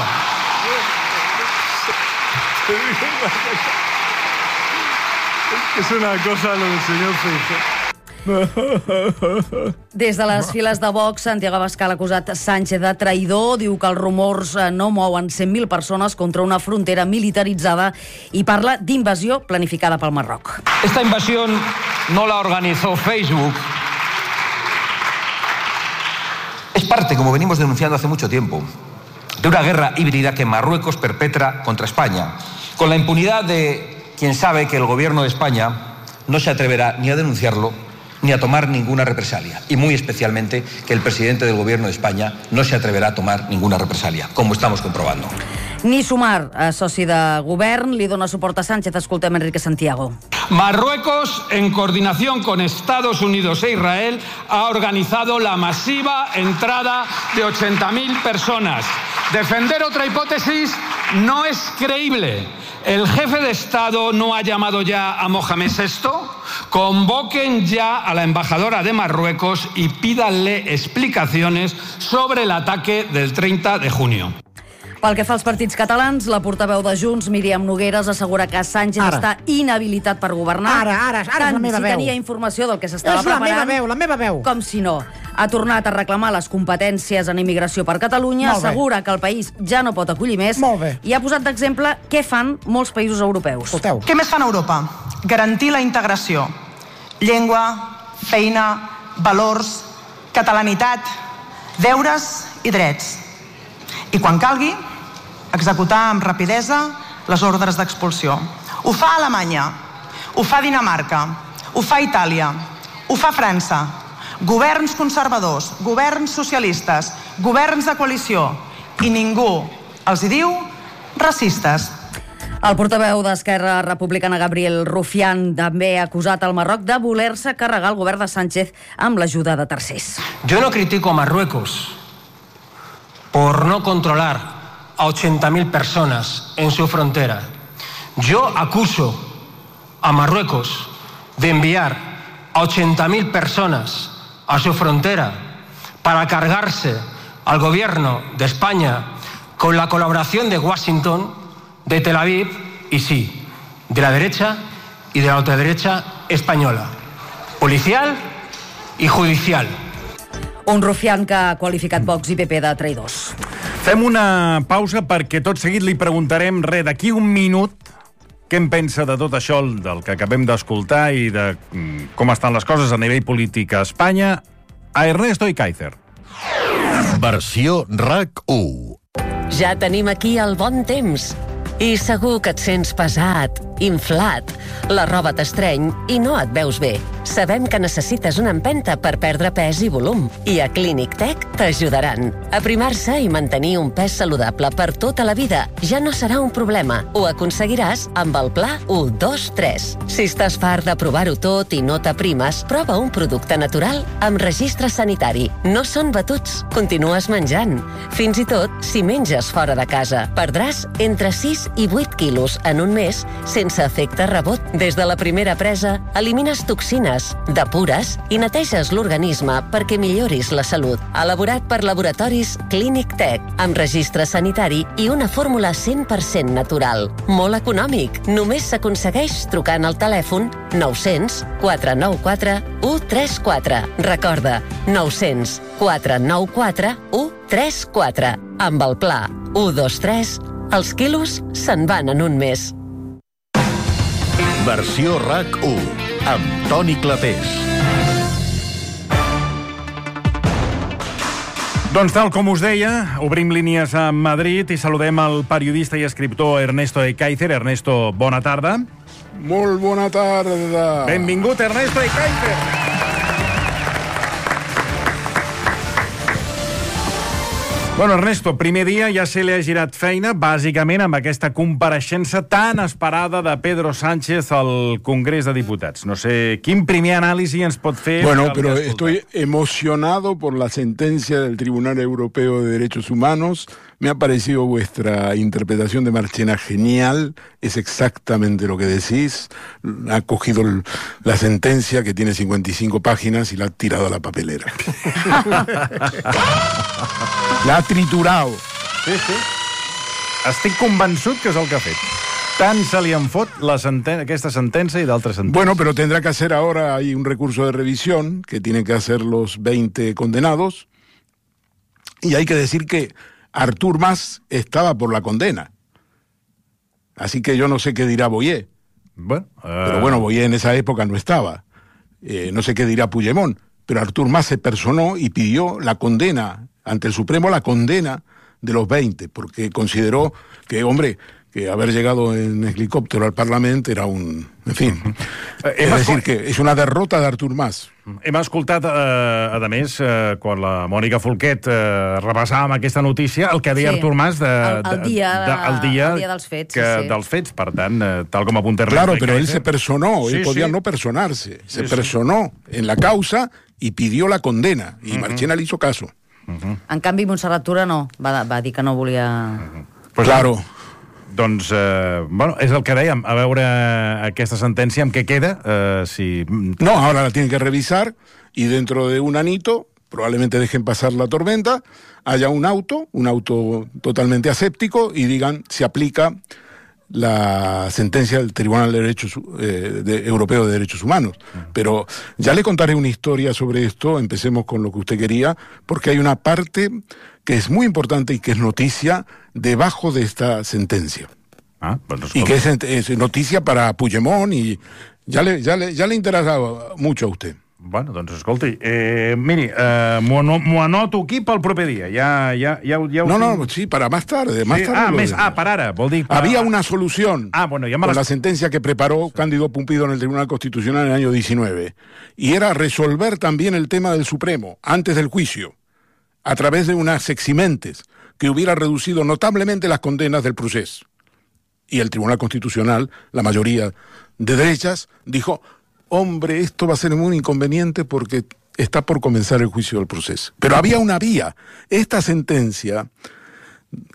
Speaker 17: Es una cosa lo del señor Feijóo.
Speaker 6: Des de les files de Vox, Santiago Abascal ha acusat Sánchez de traïdor, diu que els rumors no mouen 100.000 persones contra una frontera militaritzada i parla d'invasió planificada pel Marroc.
Speaker 19: Esta invasión no la organizó Facebook. Es parte, como venimos denunciando hace mucho tiempo, de una guerra híbrida que Marruecos perpetra contra España, con la impunidad de quien sabe que el gobierno de España no se atreverá ni a denunciarlo ni a tomar ninguna represalia. Y muy especialmente que el presidente del gobierno de España no se atreverá a tomar ninguna represalia, como estamos comprobando.
Speaker 6: Ni Sumar, soci de govern, li dona suport a Sánchez. Escoltem Enrique Santiago.
Speaker 19: Marruecos, en coordinación con Estados Unidos e Israel, ha organizado la masiva entrada de 80.000 personas. Defender otra hipótesis no es creíble. ¿El jefe de Estado no ha llamado ya a Mohamed VI? Convoquen ya a la embajadora de Marruecos y pídanle explicaciones sobre el ataque del 30 de junio.
Speaker 6: Pel que fa als partits catalans, la portaveu de Junts, Míriam Nogueras, assegura que Sánchez està inhabilitat per governar.
Speaker 10: Ara és la meva veu.
Speaker 6: Si tenia informació del que s'estava preparant.
Speaker 10: És la meva veu.
Speaker 6: Com si no. Ha tornat a reclamar les competències en immigració per Catalunya, assegura que el país ja no pot acollir més i ha posat d'exemple què fan molts països europeus.
Speaker 20: Escolteu. Què més fan a Europa? Garantir la integració. Llengua, feina, valors, catalanitat, deures i drets. I quan calgui, executar amb rapidesa les ordres d'expulsió. Ho fa Alemanya, ho fa Dinamarca, ho fa Itàlia, ho fa França. Governs conservadors, governs socialistes, governs de coalició. I ningú els hi diu racistes.
Speaker 6: El portaveu d'Esquerra Republicana, Gabriel Rufián, també ha acusat el Marroc de voler-se carregar el govern de Sánchez amb l'ajuda de tercers.
Speaker 21: Yo no critico a Marruecos por no controlar a 80.000 personas en su frontera. Yo acuso a Marruecos de enviar a 80.000 personas a su frontera para cargarse al gobierno de España con la colaboración de Washington, de Tel Aviv y sí, de la derecha y de la ultraderecha española, policial i judicial.
Speaker 6: Un rufián que ha qualificat Vox i PP de traïdors.
Speaker 1: Fem una pausa perquè tot seguit li preguntarem d'aquí un minut què en pensa de tot això del que acabem d'escoltar i de com estan les coses a nivell polític a Espanya a Ernesto Ekaizer.
Speaker 22: Versió RAC1.
Speaker 23: Ja tenim aquí el bon temps. I segur que et sents pesat, inflat, la roba t'estreny i no et veus bé. Sabem que necessites una empenta per perdre pes i volum. I a Clínic Tech t'ajudaran. Aprimar-se i mantenir un pes saludable per tota la vida ja no serà un problema. Ho aconseguiràs amb el pla 1-2-3. Si estàs fart de provar-ho tot i no t'aprimes, prova un producte natural amb registre sanitari. No són batuts. Continues menjant. Fins i tot si menges fora de casa. Perdràs entre 6 i 8 quilos en un mes sense efecte rebot. Des de la primera presa, elimines toxines, depures i neteges l'organisme perquè milloris la salut. Elaborat per laboratoris Clínic Tech, amb registre sanitari i una fórmula 100% natural. Molt econòmic. Només s'aconsegueix trucant al telèfon 900 494 134. Recorda, 900 494 134. Amb el pla 1-2-3, els quilos se'n van en un mes.
Speaker 22: Versió RAC1, amb Toni Clapés.
Speaker 1: Doncs tal com us deia, obrim línies a Madrid i saludem el periodista i escriptor Ernesto Ekaizer. Ernesto, bona tarda.
Speaker 24: Molt bona tarda.
Speaker 1: Benvingut, Ernesto Ekaizer. Bueno, Ernesto, primer dia ja se li ha girat feina, bàsicament amb aquesta compareixença tan esperada de Pedro Sánchez al Congrés de Diputats. No sé, quin primer anàlisi ens pot fer...
Speaker 24: Bueno, pero estoy emocionado por la sentencia del Tribunal Europeo de Derechos Humanos. Me ha parecido vuestra interpretación de Marchena genial. Es exactamente lo que decís. Ha cogido la sentencia, que tiene 55 páginas, y la ha tirado a la papelera. La ha triturado.
Speaker 1: Sí, sí. Estic convençut que és el que ha fet. Tant se li en fot aquesta sentència i d'altres sentències.
Speaker 24: Bueno, pero tendrá que hacer ahora, hay un recurso de revisión que tienen que hacer los 20 condenados, y hay que decir que Artur Mas estaba por la condena. Así que yo no sé qué dirá Boyer.
Speaker 1: Bueno,
Speaker 24: pero bueno, Boyer en esa época no estaba. No sé qué dirá Puigdemont. Pero Artur Mas se personó y pidió la condena, ante el Supremo, la condena de los 20, porque consideró que, hombre, que haber llegado en helicòptero al Parlament era un... En fi, és a dir, que és una derrota d'Artur Mas.
Speaker 1: Hem escoltat, a més, quan la Mònica Folquet repassava aquesta notícia, el que deia Artur Mas
Speaker 6: el dia dels fets.
Speaker 1: Dels fets, per tant, tal com apunta...
Speaker 24: Claro, pero él se personó, él podía no personarse. Se personó en la causa y pidió la condena, y Marchena le hizo caso.
Speaker 6: En canvi, Montserrat Tura no, va dir que no volia...
Speaker 24: Claro.
Speaker 1: Doncs, bueno, és el que dèiem, a veure aquesta sentència amb què queda, si...
Speaker 24: No, ahora la tienen que revisar y dentro de un anito, probablemente dejen pasar la tormenta, haya un auto totalmente aséptico y digan si aplica la sentencia del Tribunal de Derechos Europeo de Derechos Humanos. Pero ya le contaré una historia sobre esto, empecemos con lo que usted quería, porque hay una parte que es muy importante y que es noticia debajo de esta sentencia. Y que es noticia para Puigdemont y ya le interesaba mucho a usted.
Speaker 1: Bueno, doncs escolti, miri, m'ho anoto aquí pel proper dia.
Speaker 24: No, sí, para más tarde.
Speaker 1: Per ara, vol dir...
Speaker 24: Había una solución
Speaker 1: con
Speaker 24: la sentencia que preparó Cándido Pumpido en el Tribunal Constitucional en el año 19, y era resolver también el tema del Supremo antes del juicio, a través de unas eximentes que hubiera reducido notablemente las condenas del procés. Y el Tribunal Constitucional, la mayoría de derechas, dijo: hombre, esto va a ser muy inconveniente porque está por comenzar el juicio del proceso. Pero había una vía. Esta sentencia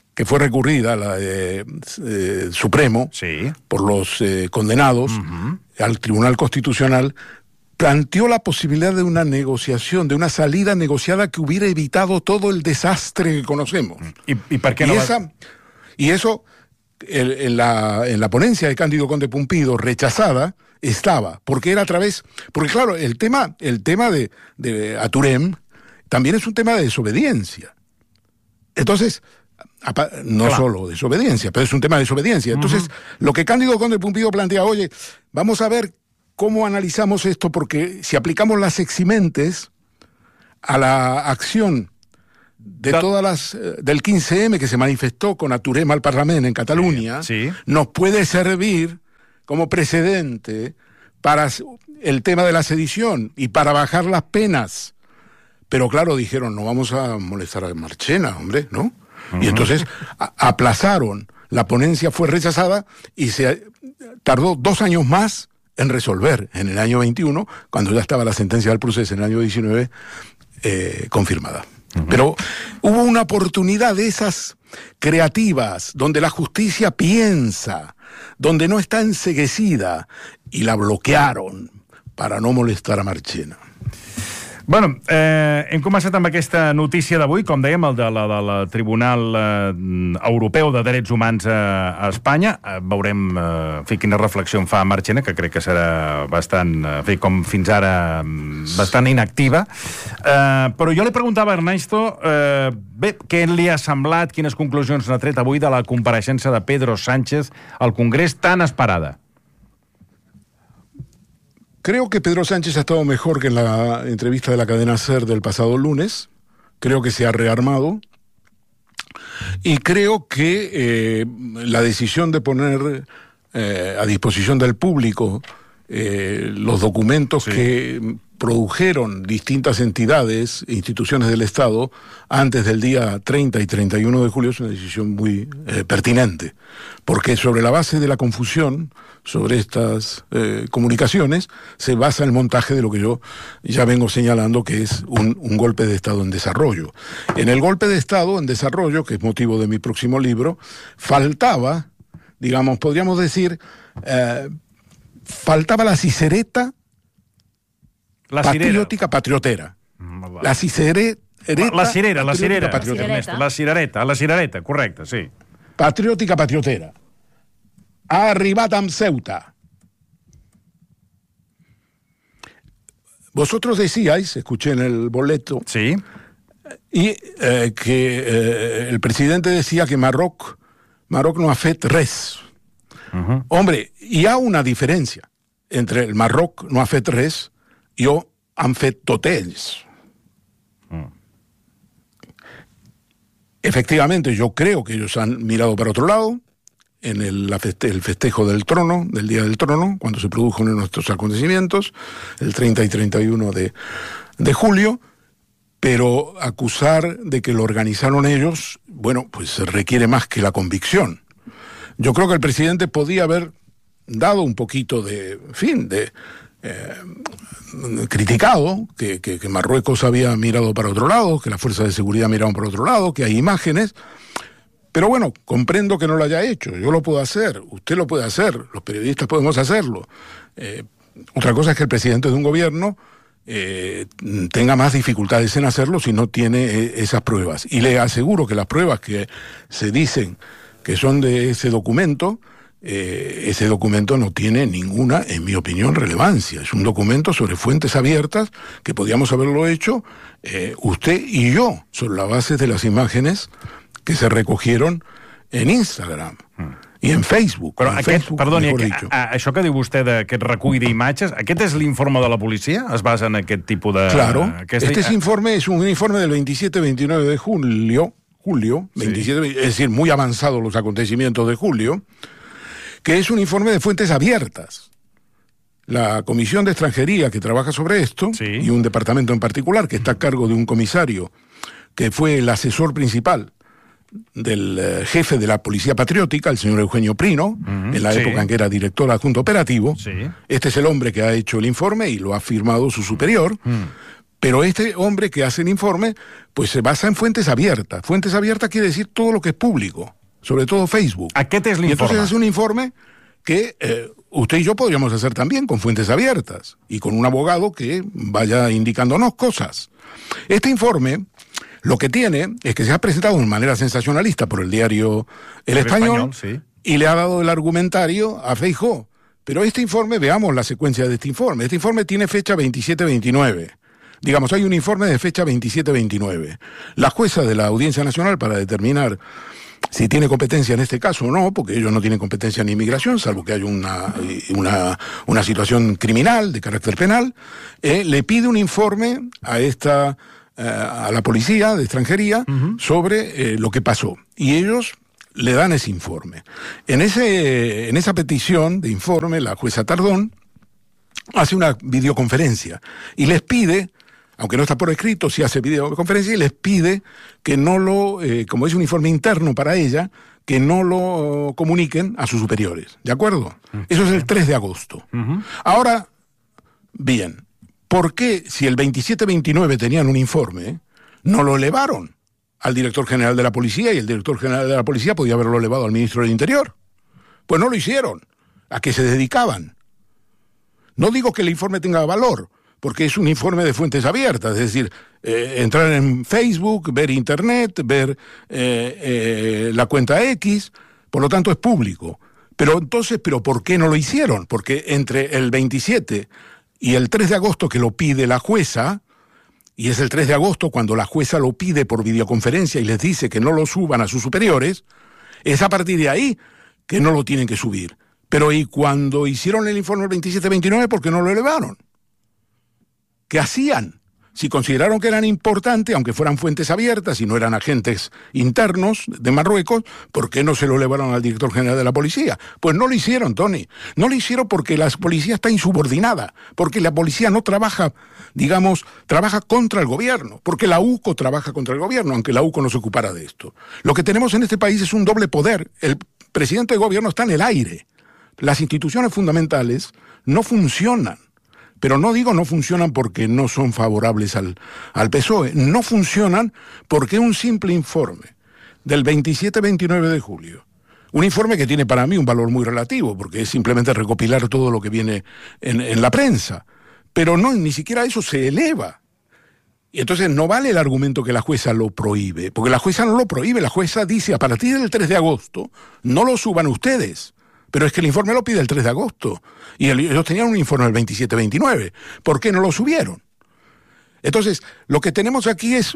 Speaker 24: que fue recurrida, la de Supremo, por los condenados al Tribunal Constitucional, planteó la posibilidad de una negociación, de una salida negociada que hubiera evitado todo el desastre que conocemos.
Speaker 1: ¿Y por qué no?
Speaker 24: Y eso, en la ponencia de Cándido Conde Pumpido, rechazada, estaba, porque era a través... Porque claro, el tema de Aturem también es un tema de desobediencia. Entonces, no solo desobediencia, pero es un tema de desobediencia. Entonces, lo que Cándido Conde Pumpido plantea, oye, vamos a ver cómo analizamos esto, porque si aplicamos las eximentes a la acción de todas las del 15M que se manifestó con Aturem al Parlamento en Cataluña, nos puede servir como precedente para el tema de la sedición y para bajar las penas. Pero claro, dijeron, no vamos a molestar a Marchena, hombre, ¿no? Y entonces aplazaron, la ponencia fue rechazada y se tardó 2 años más en resolver, en el año 21, cuando ya estaba la sentencia del proceso en el año 19 confirmada. Pero hubo una oportunidad de esas creativas, donde la justicia piensa, donde no está enceguecida, y la bloquearon para no molestar a Marchena.
Speaker 1: Bueno, hem començat amb aquesta notícia d'avui, com dèiem, el del Tribunal Europeu de Drets Humans a Espanya. Veurem quina reflexió en fa Marchena, que crec que serà bastant, com fins ara, bastant inactiva. Però jo li preguntava a Ernesto, què li ha semblat, quines conclusions n'ha tret avui de la compareixença de Pedro Sánchez al Congrés tan esperada?
Speaker 24: Creo que Pedro Sánchez ha estado mejor que en la entrevista de la cadena SER del pasado lunes. Creo que se ha rearmado. Y creo que la decisión de poner a disposición del público los documentos que produjeron distintas entidades e instituciones del Estado antes del día 30 y 31 de julio es una decisión muy pertinente, porque sobre la base de la confusión sobre estas comunicaciones se basa el montaje de lo que yo ya vengo señalando, que es un golpe de Estado en desarrollo. En el golpe de Estado en desarrollo, que es motivo de mi próximo libro, faltaba, digamos, podríamos decir, faltaba la cicereta patriótica patriotera. La cicereta
Speaker 1: la cirereta, correcte, sí.
Speaker 24: Patriòtica patriotera. Ha arribat amb Ceuta. Vosotros decíais, escuché en el boleto, y que el presidente decía que Marroc no ha fet res. Hombre, hi ha una diferència entre el Marroc no ha fet res i han fet tot ells. Efectivamente, yo creo que ellos han mirado para otro lado en el festejo del trono, del Día del Trono, cuando se produjeron nuestros acontecimientos, el 30 y 31 de julio, pero acusar de que lo organizaron ellos, bueno, pues requiere más que la convicción. Yo creo que el presidente podía haber dado un poquito de, criticado que Marruecos había mirado para otro lado, que las fuerzas de seguridad miraban para otro lado, que hay imágenes, pero bueno, comprendo que no lo haya hecho. Yo lo puedo hacer, usted lo puede hacer, los periodistas podemos hacerlo. Otra cosa es que el presidente de un gobierno tenga más dificultades en hacerlo si no tiene esas pruebas. Y le aseguro que las pruebas que se dicen que son de ese documento no tiene ninguna, en mi opinión, relevancia. Es un documento sobre fuentes abiertas que podíamos haberlo hecho usted y yo, sobre la base de las imágenes que se recogieron en Instagram i en Facebook.
Speaker 1: Però això que diu vostè d'aquest recull d'imatges, aquest és l'informe de la policia? Es basa en aquest tipus de...
Speaker 24: Claro, este informe es un informe del 27-29 de julio, 27, es decir, muy avanzados los acontecimientos de julio, que es un informe de fuentes abiertas. La Comisión de Extranjería que trabaja sobre esto, y un departamento en particular que está a cargo de un comisario que fue el asesor principal del jefe de la Policía Patriótica, el señor Eugenio Prino, en la época en que era director adjunto operativo. Este es el hombre que ha hecho el informe y lo ha firmado su superior. Pero este hombre que hace el informe, pues se basa en fuentes abiertas. Fuentes abiertas quiere decir todo lo que es público, sobre todo Facebook.
Speaker 1: Aquest és l'informe.
Speaker 24: Y entonces es un informe que usted y yo podríamos hacer también con fuentes abiertas y con un abogado que vaya indicándonos cosas. Este informe lo que tiene es que se ha presentado de manera sensacionalista por el diario El Español,
Speaker 1: sí.
Speaker 24: Y le ha dado el argumentario a Feijóo. Pero este informe, veamos la secuencia de este informe. Este informe tiene fecha 27-29. Digamos, hay un informe de fecha 27-29. La jueza de la Audiencia Nacional, para determinar si tiene competencia en este caso o no, porque ellos no tienen competencia en inmigración, salvo que haya una situación criminal de carácter penal, le pide un informe a la policía de extranjería sobre lo que pasó. Y ellos le dan ese informe. En esa petición de informe, la jueza Tardón hace una videoconferencia y les pide, aunque no está por escrito, si hace videoconferencia, y les pide que no como es un informe interno para ella, que no lo comuniquen a sus superiores. ¿De acuerdo? Eso es el 3 de agosto. Ahora, bien, ¿por qué si el 27-29 tenían un informe, no lo elevaron al director general de la policía, y el director general de la policía podía haberlo elevado al ministro del Interior? Pues no lo hicieron. ¿A qué se dedicaban? No digo que el informe tenga valor, porque es un informe de fuentes abiertas, es decir, entrar en Facebook, ver Internet, ver la cuenta X, por lo tanto es público. Pero entonces, ¿por qué no lo hicieron? Porque entre el 27 y el 3 de agosto que lo pide la jueza, y es el 3 de agosto cuando la jueza lo pide por videoconferencia y les dice que no lo suban a sus superiores, es a partir de ahí que no lo tienen que subir. Pero ¿y cuando hicieron el informe el 27-29, por qué no lo elevaron? ¿Qué hacían? Si consideraron que eran importantes, aunque fueran fuentes abiertas y no eran agentes internos de Marruecos, ¿por qué no se lo elevaron al director general de la policía? Pues no lo hicieron, Tony. No lo hicieron porque la policía está insubordinada, porque la policía no trabaja, trabaja contra el gobierno, porque la UCO trabaja contra el gobierno, aunque la UCO no se ocupara de esto. Lo que tenemos en este país es un doble poder. El presidente de gobierno está en el aire. Las instituciones fundamentales no funcionan. Pero no digo no funcionan porque no son favorables al PSOE. No funcionan porque un simple informe del 27-29 de julio, un informe que tiene para mí un valor muy relativo, porque es simplemente recopilar todo lo que viene en la prensa, pero ni siquiera eso se eleva. Y entonces no vale el argumento que la jueza lo prohíbe, porque la jueza no lo prohíbe. La jueza dice, a partir del 3 de agosto, no lo suban ustedes. Pero es que el informe lo pide el 3 de agosto. Y ellos tenían un informe el 27-29. ¿Por qué no lo subieron? Entonces, lo que tenemos aquí es,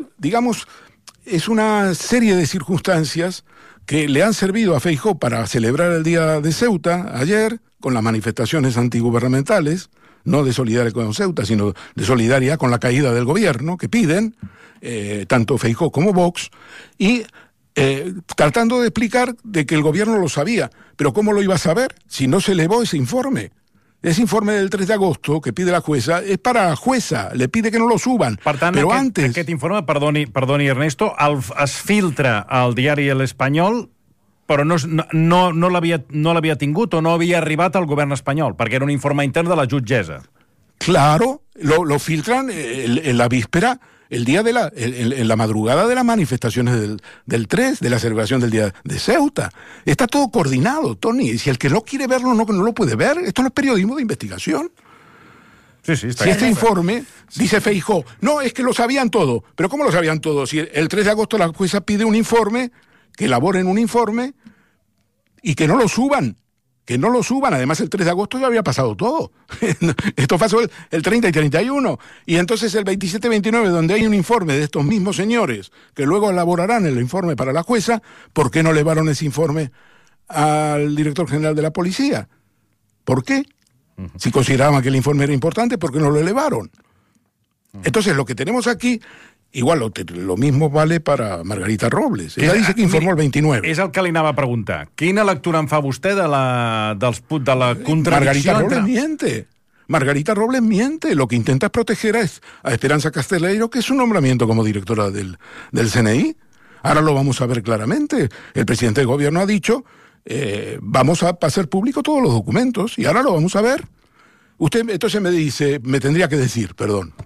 Speaker 24: es una serie de circunstancias que le han servido a Feijóo para celebrar el Día de Ceuta ayer, con las manifestaciones antigubernamentales, no de solidaridad con Ceuta, sino de solidaridad con la caída del gobierno, que piden, tanto Feijóo como Vox, y tratando de explicar de que el gobierno lo sabía. Pero ¿cómo lo iba a saber si no se elevó ese informe? Ese informe del 3 de agosto que pide la jueza es para la jueza, le pide que no lo suban.
Speaker 1: Per tant,
Speaker 24: però antes...
Speaker 1: aquest informe, perdoni Ernesto, es filtra al diari l'Espanyol, però no l'havia tingut o no havia arribat al govern espanyol, perquè era un informe intern de la jutgessa.
Speaker 24: Claro, lo filtran en la víspera, el día en la madrugada de las manifestaciones del 3, de la celebración del Día de Ceuta. Está todo coordinado, Tony. Y si el que no quiere verlo no lo puede ver. Esto no es periodismo de investigación.
Speaker 1: Sí, está
Speaker 24: si este informe, dice Feijóo, no, es que lo sabían todo. ¿Pero cómo lo sabían todo? Si el 3 de agosto la jueza pide un informe, que elaboren un informe y que no lo suban. Que no lo suban. Además, el 3 de agosto ya había pasado todo. Esto pasó el 30 y 31. Y entonces el 27-29, donde hay un informe de estos mismos señores, que luego elaborarán el informe para la jueza, ¿por qué no elevaron ese informe al director general de la policía? ¿Por qué? Si consideraban que el informe era importante, ¿por qué no lo elevaron? Entonces, lo que tenemos aquí... Igual, lo mismo vale para Margarita Robles. Ella dice que informó el 29.
Speaker 1: És el que li anava a preguntar. Quina lectura en fa vostè de la contradicció?
Speaker 24: Margarita Robles miente. Lo que intenta es proteger a Esperanza Casteleiro, que es su nombramiento como directora del CNI. Ahora lo vamos a ver claramente. El presidente del gobierno ha dicho, vamos a hacer público todos los documentos, y ahora lo vamos a ver. Usted entonces me tendría que decir, perdón, Tony.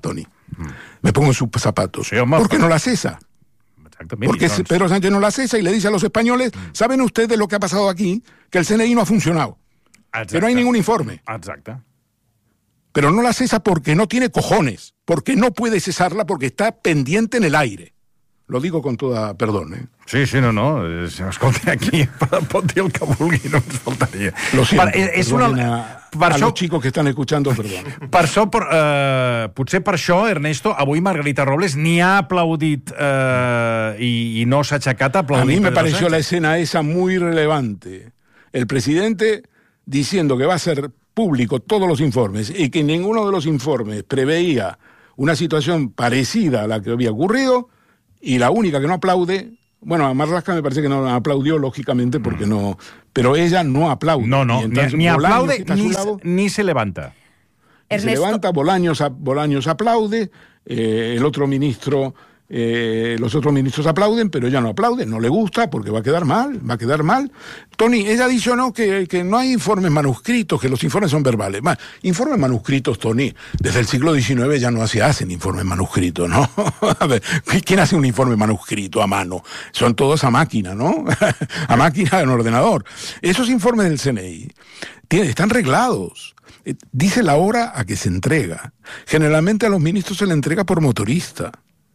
Speaker 24: Me pongo en sus zapatos. ¿Por qué no la cesa? Porque Pedro Sánchez no la cesa y le dice a los españoles, ¿saben ustedes lo que ha pasado aquí? Que el CNI no ha funcionado. Que no hay ningún informe.
Speaker 1: Exacte.
Speaker 24: Pero no la cesa porque no tiene cojones, porque no puede cesarla porque está pendiente en el aire. Lo digo con toda perdón, ¿eh?
Speaker 1: Sí, no. Escolta, aquí pot dir el que vulgui, no ens faltaria.
Speaker 24: Lo siento, a los chicos que están escuchando, perdón.
Speaker 1: Potser per això, Ernesto, avui Margarita Robles ni ha aplaudit i no s'ha aixecat a aplaudir.
Speaker 24: A mí me pareció la escena esa muy relevante. El presidente diciendo que va a ser público todos los informes y que ninguno de los informes preveía una situación parecida a la que había ocurrido. Y la única que no aplaude, bueno, a Marlaska me parece que no aplaudió, lógicamente, porque no... Pero ella no aplaude.
Speaker 1: No, ni aplaude ni se levanta.
Speaker 24: Se levanta, Bolaños aplaude, el otro ministro... los otros ministros aplauden, pero ella no aplaude, no le gusta porque va a quedar mal. Tony, ella ha dicho que no hay informes manuscritos, que los informes son verbales. Informes manuscritos, Tony, desde el siglo XIX ya no se hacen informes manuscritos, ¿no? A ver, ¿quién hace un informe manuscrito a mano? Son todos a máquina, ¿no? A máquina en ordenador. Esos informes del CNI están reglados. Dice la hora a que se entrega. Generalmente a los ministros se le entrega por motorista.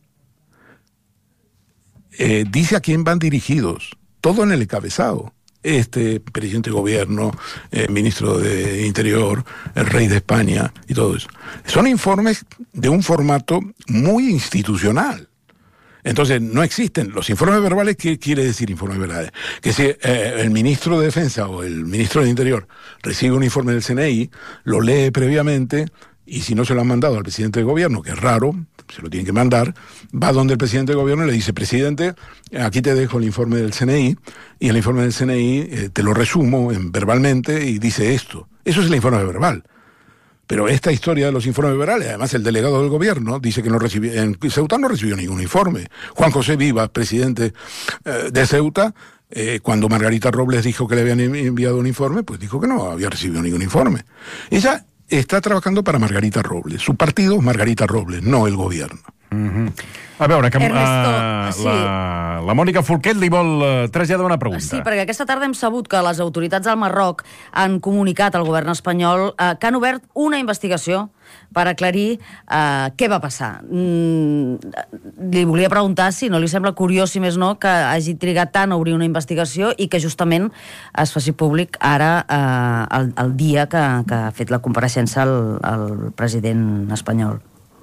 Speaker 24: Dice a quién van dirigidos, todo en el encabezado. Presidente de gobierno, ministro de Interior, el rey de España y todo eso. Son informes de un formato muy institucional. Entonces, no existen los informes verbales. ¿Qué quiere decir informes verbales? Que si el ministro de Defensa o el ministro de Interior recibe un informe del CNI, lo lee previamente, y si no se lo han mandado al presidente de gobierno, que es raro, se lo tienen que mandar, va donde el presidente de gobierno y le dice, presidente, aquí te dejo el informe del CNI, y el informe del CNI te lo resumo verbalmente y dice esto. Eso es el informe verbal. Pero esta historia de los informes verbales, además el delegado del gobierno dice que en Ceuta no recibió ningún informe. Juan José Vivas, presidente de Ceuta, cuando Margarita Robles dijo que le habían enviado un informe, pues dijo que no había recibido ningún informe. Ella está trabajando para Margarita Robles. Su partido es Margarita Robles, no el gobierno.
Speaker 1: A veure, que la Mònica Folquet li vol traslladar una pregunta.
Speaker 6: Sí, perquè aquesta tarda hem sabut que les autoritats del Marroc han comunicat al govern espanyol que han obert una investigació per aclarir què va passar. Li volia preguntar si no li sembla curiós, si més no, que hagi trigat tant a obrir una investigació i que justament es faci públic ara el dia que ha fet la compareixença el president espanyol.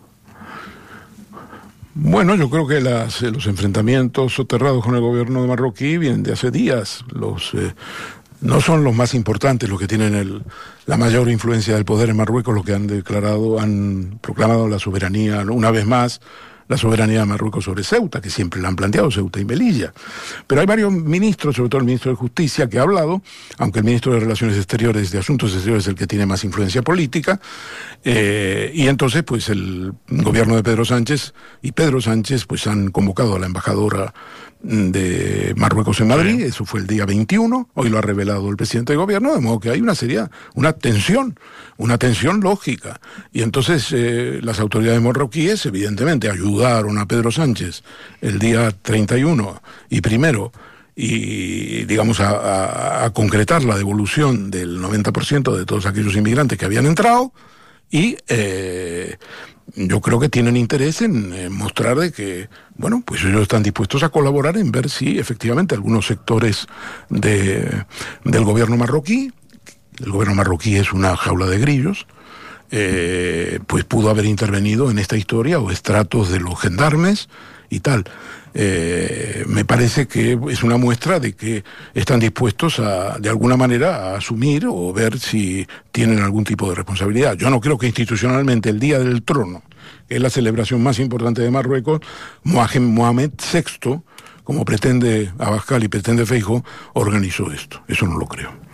Speaker 24: Bueno, yo creo que los enfrentamientos soterrados con el gobierno de marroquí vienen de hace días. No son los más importantes los que tienen la mayor influencia del poder en Marruecos, los que han proclamado la soberanía, una vez más, la soberanía de Marruecos sobre Ceuta, que siempre la han planteado, Ceuta y Melilla. Pero hay varios ministros, sobre todo el ministro de Justicia, que ha hablado, aunque el ministro de Relaciones Exteriores, de Asuntos Exteriores, es el que tiene más influencia política, y entonces pues el gobierno de Pedro Sánchez y Pedro Sánchez pues han convocado a la embajadora de Marruecos en Madrid, eso fue el día 21, hoy lo ha revelado el presidente de gobierno, de modo que hay una tensión lógica. Y entonces las autoridades marroquíes evidentemente ayudaron a Pedro Sánchez el día 31 y primero, y digamos a concretar la devolución del 90% de todos aquellos inmigrantes que habían entrado, y yo creo que tienen interés en mostrar de que, bueno, pues ellos están dispuestos a colaborar en ver si efectivamente algunos sectores del gobierno marroquí, el gobierno marroquí es una jaula de grillos, pues pudo haber intervenido en esta historia, o estratos de los gendarmes y tal. Me parece que es una muestra de que están dispuestos de alguna manera a asumir o ver si tienen algún tipo de responsabilidad. Yo no creo que institucionalmente el Día del Trono, que es la celebración más importante de Marruecos, Mohamed VI, como pretende Abascal y pretende Feijóo, organizó esto. Eso no lo creo.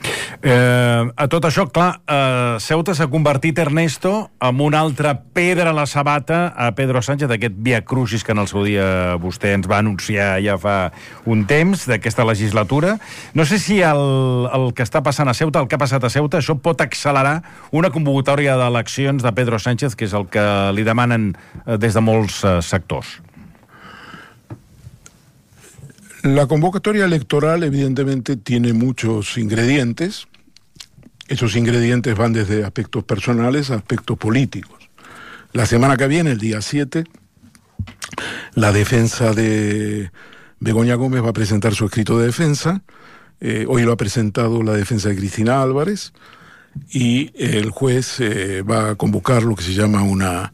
Speaker 1: A tot això, clar, Ceuta s'ha convertit, Ernesto, en una altra pedra a la sabata a Pedro Sánchez, d'aquest via crucis que en el seu dia vostè ens va anunciar ja fa un temps, d'aquesta legislatura. No sé si el que està passant a Ceuta, el que ha passat a Ceuta, això pot accelerar una convocatòria d'eleccions de Pedro Sánchez, que és el que li demanen des de molts sectors.
Speaker 24: La convocatoria electoral evidentemente tiene muchos ingredientes. Esos ingredientes van desde aspectos personales a aspectos políticos. La semana que viene, el día 7, la defensa de Begoña Gómez va a presentar su escrito de defensa. Hoy lo ha presentado la defensa de Cristina Álvarez y el juez va a convocar lo que se llama una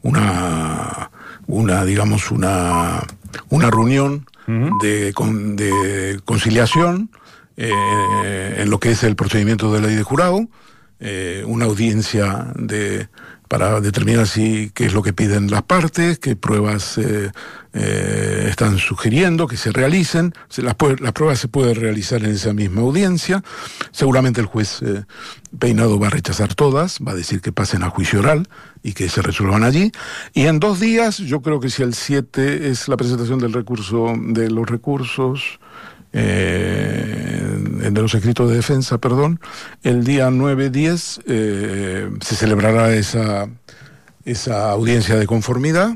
Speaker 24: reunión de conciliación en lo que es el procedimiento de ley de jurado, una audiencia para determinar qué es lo que piden las partes, qué pruebas están sugiriendo que se realicen. Las pruebas se pueden realizar en esa misma audiencia. Seguramente el juez Peinado va a rechazar todas, va a decir que pasen a juicio oral y que se resuelvan allí. Y en 2 días, yo creo que si el 7 es la presentación de los recursos, de los escritos de defensa, el día 9-10 se celebrará esa audiencia de conformidad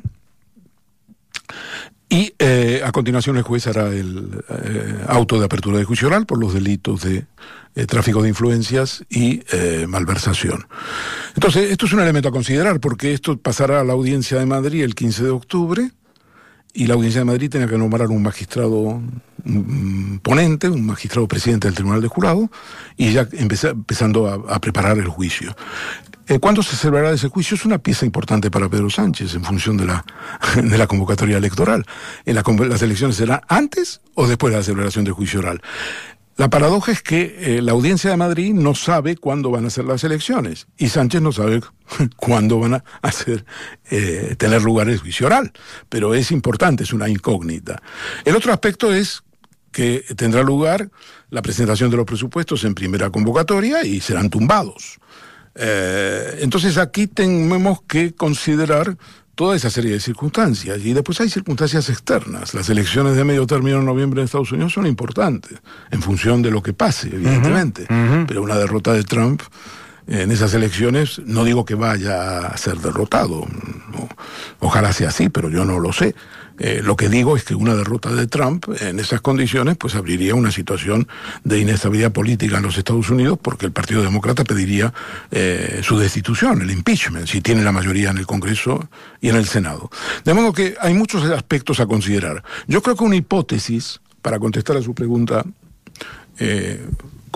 Speaker 24: y a continuación el juez hará el auto de apertura de juicio oral por los delitos de tráfico de influencias y malversación. Entonces, esto es un elemento a considerar porque esto pasará a la audiencia de Madrid el 15 de octubre y la audiencia de Madrid tenía que nombrar un magistrado ponente, un magistrado presidente del Tribunal de Jurado, y ya empezando a preparar el juicio. ¿Cuándo se celebrará ese juicio? Es una pieza importante para Pedro Sánchez en función de la convocatoria electoral. ¿Las elecciones serán antes o después de la celebración del juicio oral? La paradoja es que la audiencia de Madrid no sabe cuándo van a ser las elecciones y Sánchez no sabe cuándo van a tener lugar el juicio oral, pero es importante, es una incógnita. El otro aspecto es que tendrá lugar la presentación de los presupuestos en primera convocatoria y serán tumbados. Entonces aquí tenemos que considerar toda esa serie de circunstancias, y después hay circunstancias externas. Las elecciones de medio término en noviembre en Estados Unidos son importantes, en función de lo que pase, evidentemente. Pero una derrota de Trump en esas elecciones, no digo que vaya a ser derrotado, no, ojalá sea así, pero yo no lo sé. Lo que digo es que una derrota de Trump en esas condiciones pues abriría una situación de inestabilidad política en los Estados Unidos, porque el Partido Demócrata pediría su destitución, el impeachment, si tiene la mayoría en el Congreso y en el Senado. De modo que hay muchos aspectos a considerar. Yo creo que una hipótesis, para contestar a su pregunta, que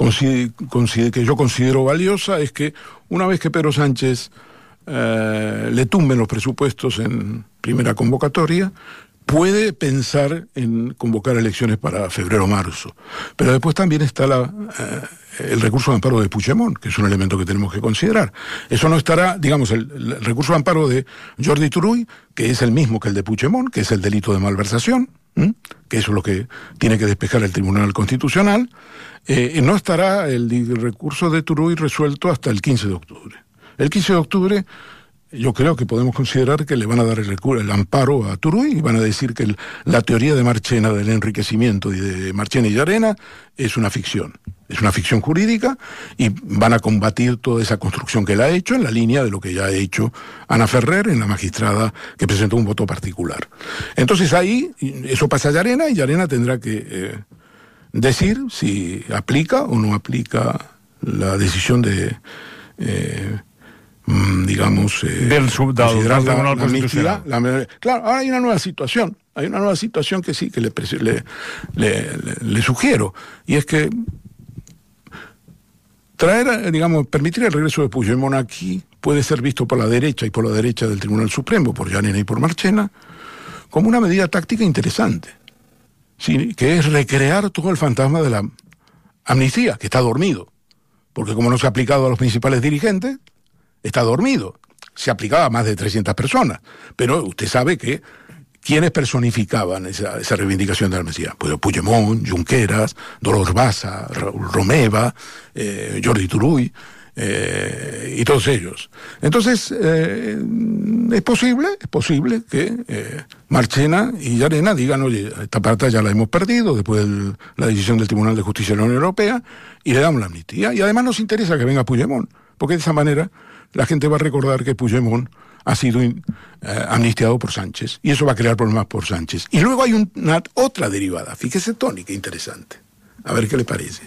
Speaker 24: yo considero valiosa, es que una vez que Pedro Sánchez le tumben los presupuestos en primera convocatoria, puede pensar en convocar elecciones para febrero o marzo. Pero después también está el recurso de amparo de Puigdemont, que es un elemento que tenemos que considerar. Eso no estará, digamos, el recurso de amparo de Jordi Turull, que es el mismo que el de Puigdemont, que es el delito de malversación, que eso es lo que tiene que despejar el Tribunal Constitucional. No estará el recurso de Turull resuelto hasta el 15 de octubre. El 15 de octubre yo creo que podemos considerar que le van a dar el amparo a Turull y van a decir que la teoría de Marchena del enriquecimiento y de Marchena y Llarena es una ficción jurídica, y van a combatir toda esa construcción que él ha hecho en la línea de lo que ya ha hecho Ana Ferrer, en la magistrada que presentó un voto particular. Entonces ahí eso pasa a Llarena y Llarena tendrá que decir si aplica o no aplica la decisión de considerar la amnistía. Claro, ahora hay una nueva situación. Hay una nueva situación que sí, que le sugiero. Y es que permitir el regreso de Puigdemont aquí puede ser visto por la derecha y por la derecha del Tribunal Supremo, por Llarena y por Marchena, como una medida táctica interesante. Sí, que es recrear todo el fantasma de la amnistía, que está dormido. Porque como no se ha aplicado a los principales dirigentes, está dormido. Se aplicaba a más de 300 personas. Pero usted sabe que ¿quiénes personificaban esa reivindicación de la amnistía? Pues Puigdemont, Junqueras, Dolors Bassa, Raúl Romeva, Jordi Turull, y todos ellos. Entonces, es posible que Marchena y Llarena digan, oye, esta parte ya la hemos perdido después de la decisión del Tribunal de Justicia de la Unión Europea, y le damos la amnistía. Y además nos interesa que venga Puigdemont, porque de esa manera la gente va a recordar que Puigdemont ha sido amnistiado por Sánchez, y eso va a crear problemas por Sánchez. Y luego hay una otra derivada, fíjese, Toni, qué interesante. A ver qué le parece.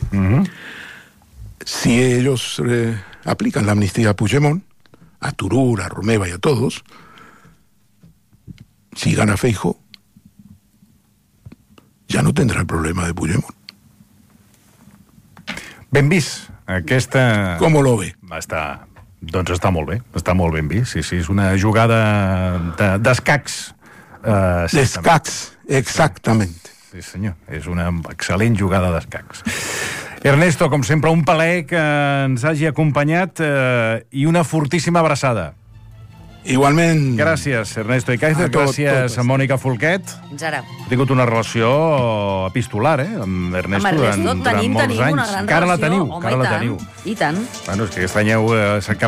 Speaker 24: Si ellos aplican la amnistía a Puigdemont, a Turull, a Romeva y a todos, si gana Feijóo, ya no tendrá el problema de Puigdemont.
Speaker 1: Ben vist, aquesta...
Speaker 24: Com lo ve?
Speaker 1: Doncs està molt ben vist. Sí, és una jugada d'escacs.
Speaker 24: D'escacs, exactament.
Speaker 1: Sí, senyor, és una excel·lent jugada d'escacs. Ernesto, com sempre, un plaer que ens hagi acompanyat i una fortíssima abraçada.
Speaker 24: Igualment.
Speaker 1: Gràcies, Ernesto Ekaizer. Gràcies a Mònica Folquet.
Speaker 6: Fins ara.
Speaker 1: He tingut una relació epistolar, amb Ernesto, durant molts anys.
Speaker 6: Tenim una gran relació.
Speaker 1: Encara la teniu.
Speaker 6: I tant.
Speaker 1: Bueno, és que aquest any heu